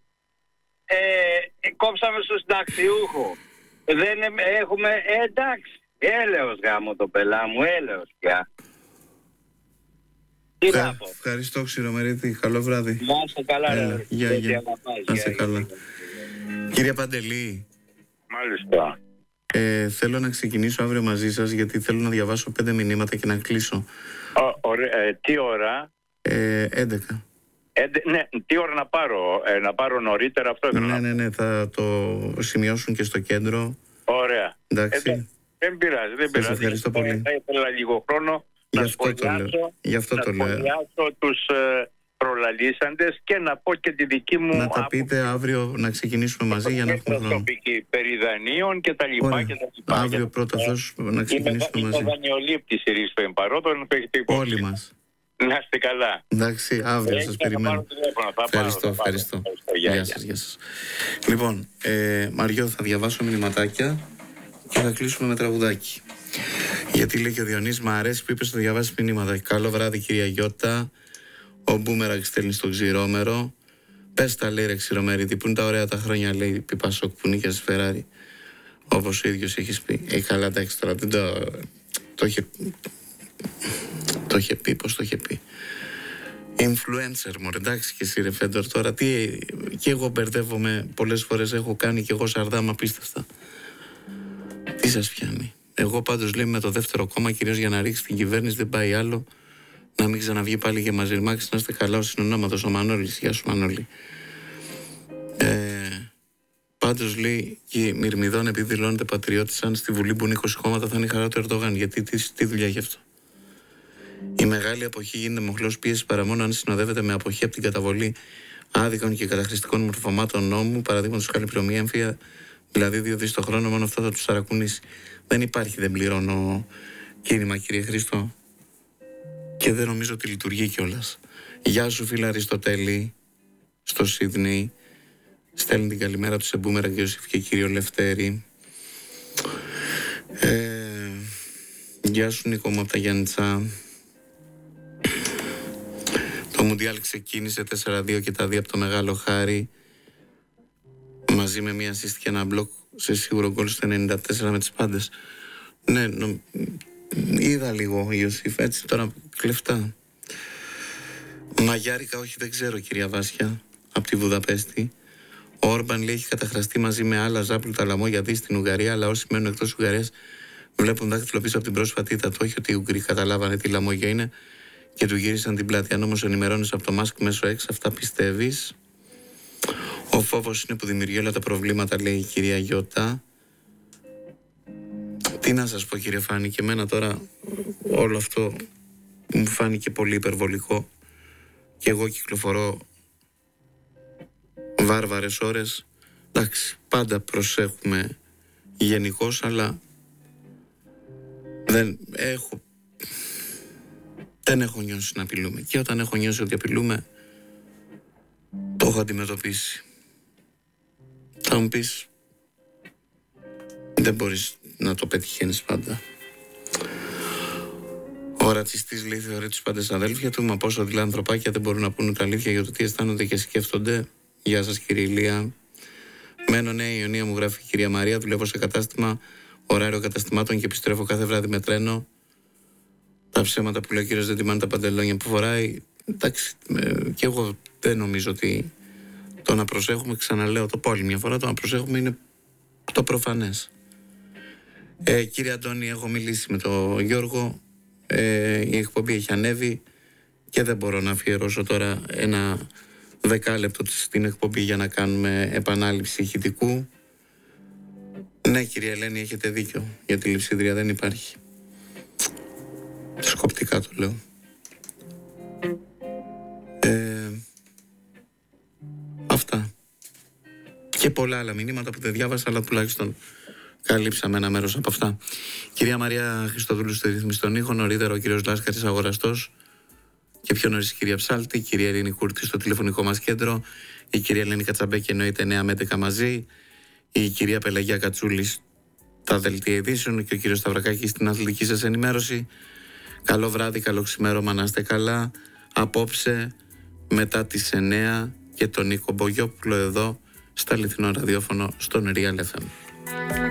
Κόψαμε στο συνταξιούχο. Δεν έχουμε, εντάξει, έλεος γάμο το πελά μου, έλεος πια. Τι να πω. Ευχαριστώ Ξηρομερίτη, καλό βράδυ. Να είστε καλά ρε. Γεια. Να είστε καλά. Κύριε Παντελή. Μάλιστα. Θέλω να ξεκινήσω αύριο μαζί σας γιατί θέλω να διαβάσω 5 μηνύματα και να κλείσω. Τι ώρα? 11. Ναι, τι ώρα να πάρω νωρίτερα αυτό? Ναι, θα το σημειώσουν και στο κέντρο. Ωραία. Εντάξει. Δεν πειράζει. Σας ευχαριστώ πολύ. Θα ήθελα λίγο χρόνο να σχολιάσω τους προλαλήσαντες και να πω και τη δική μου. Να τα πείτε αύριο, να ξεκινήσουμε μαζί για να έχουμε χρόνο. Προσωπική περί δανείων και τα λοιπά. Αύριο πρώτα αυτός να ξεκινήσουμε μαζί. Είμαι δανειολήπτης ρίστο εμπαρότων. Όλοι μας. Να είστε καλά. Εντάξει, αύριο σας περιμένω. Ευχαριστώ. Γεια σας. Λοιπόν, Μαριό, θα διαβάσω μηνυματάκια και θα κλείσουμε με τραγουδάκι. Γιατί λέει και ο Διονύσης, μ' αρέσει που είπες να διαβάσεις μηνύματα. Καλό βράδυ κυρία Γιώτα. Ο Μπούμερακ στέλνει στο Ξηρόμερο. Πες τα λέει ρε Ξηρομερίτη, που είναι τα ωραία τα χρόνια, λέει Πιπασόκ που νίκιασε Φεράρι. Όπως ο ίδιος έχεις πει. Καλά, εντάξει τώρα, δεν το είχε. Το είχε πει, πώς το είχε πει. Influencer μου, εντάξει και εσύ ρε Φέντορ τώρα. Και εγώ μπερδεύομαι πολλές φορές, έχω κάνει και εγώ σαρδάμα απίστευτα. Τι σας πιάνει? Εγώ πάντως λέει με το δεύτερο κόμμα, κυρίως για να ρίξει την κυβέρνηση, δεν πάει άλλο. Να μην ξαναβγεί πάλι και μαζιρμάξεις, να είστε καλά ο συνονόματος, ο Μανώλης. Γεια σου Μανώλη. Πάντως λέει και η Μυρμηδών, επειδή δηλώνεται πατριώτης, αν στη Βουλή μπουν 20 κόμματα θα είναι η χαρά του Ερντογάν. Γιατί τι δουλειά γι' αυτό? Η μεγάλη αποχή γίνεται μοχλός πίεσης παρά μόνο αν συνοδεύεται με αποχή από την καταβολή άδικων και καταχρηστικών μορφωμάτων νόμου, παραδείγματος χάρη πληρωμή έμφυα, δηλαδή 2 δις το χρόνο, μόνο αυτό θα τους ταρακουνήσει. Δεν υπάρχει, δεν πληρώνω κίνημα, κύριε Χρήστο. Και δεν νομίζω ότι λειτουργεί κιόλας. Γεια σου φίλα Αριστοτέλη, στο Σίδνεϊ. Στέλνει την καλημέρα του σε Μπούμερα και Ιωσήφ και κύριο Λευτέρη. Γεια σου Νίκο μου από τα Γιάννητσα. Το Μουντιάλ ξεκίνησε 4-2 και τα 2 από το μεγάλο χάρι. Μαζί με μία assist και ένα μπλοκ σε σίγουρο γκολ στο 94 με τις πάντες. Ναι, είδα λίγο Ιωσήφ, έτσι τώρα κλεφτά. Μαγιάρικα όχι, δεν ξέρω κυρία Βάσια, από τη Βουδαπέστη. Ο Όρμπαν λέει έχει καταχραστεί μαζί με άλλα ζάπλουτα λαμόγια δι στην Ουγγαρία, αλλά όσοι μένουν εκτός Ουγγαρίας βλέπουν δάχτυλο πίσω από την πρόσφατη ήττα του. Όχι ότι οι Ουγγροί καταλάβανε τι λαμόγια είναι και του γύρισαν την πλάτη. Αν όμως ενημερώνεις από το Μάσκ μέσω X, αυτά πιστεύεις? Ο φόβος είναι που δημιουργεί όλα τα προβλήματα, λέει η κυρία Γιώτα. Τι να σας πω κύριε Φάνη, και εμένα τώρα όλο αυτό μου φάνηκε πολύ υπερβολικό και εγώ κυκλοφορώ βάρβαρες ώρες. Εντάξει, πάντα προσέχουμε γενικώς, αλλά δεν έχω νιώσει να απειλούμε. Και όταν έχω νιώσει ότι απειλούμε, το έχω αντιμετωπίσει. Θα μου πεις, δεν μπορείς να το πετυχαίνεις πάντα. Ο ρατσιστής λέει θεωρεί τους πάντες αδέλφια του, μα πόσο δειλά ανθρωπάκια δεν μπορούν να πούνε τα αλήθεια για το τι αισθάνονται και σκέφτονται. Γεια σας κύριε Ηλία. Μένω Νέα Ιωνία, μου γράφει η κυρία Μαρία. Δουλεύω σε κατάστημα, ωράριο καταστημάτων και επιστρέφω κάθε βράδυ με τρένο. Τα ψέματα που λέει ο κύριος δεν τιμάνε τα παντελόνια που φοράει. Εντάξει, και εγώ δεν νομίζω ότι το να προσέχουμε, ξαναλέω, το πω άλλη μια φορά, το να προσέχουμε είναι το προφανές. Κύριε Αντώνη, έχω μιλήσει με τον Γιώργο. Η εκπομπή έχει ανέβει και δεν μπορώ να αφιερώσω τώρα ένα 10 λεπτό στην εκπομπή για να κάνουμε επανάληψη ηχητικού. Ναι, κυρία Ελένη, έχετε δίκιο. Για τη λειψίδρια δεν υπάρχει. Σκοπτικά το λέω. Αυτά. Και πολλά άλλα μηνύματα που δεν διάβασα, αλλά τουλάχιστον καλύψαμε ένα μέρος από αυτά. Κυρία Μαρία Χριστοδούλου στο ρυθμιστή των ήχων, νωρίτερα ο κύριος Λάσκαρης Αγοραστός και πιο νωρίς η κυρία Ψάλτη, η κυρία Ειρήνη Κούρτη στο τηλεφωνικό μας κέντρο, η κυρία Ελένη Κατσαμπέκη εννοείται 9 με 11 μαζί, η κυρία Πελαγία Κατσούλη στα δελτία ειδήσεων και ο κύριος Σταυρακάκης στην αθλητική σας ενημέρωση. Καλό βράδυ, καλό ξημέρωμα, να είστε καλά. Απόψε μετά τις 9 και τον Νίκο Μπογιόπουλο εδώ στα Αληθινό Ραδιόφωνο στον Real FM.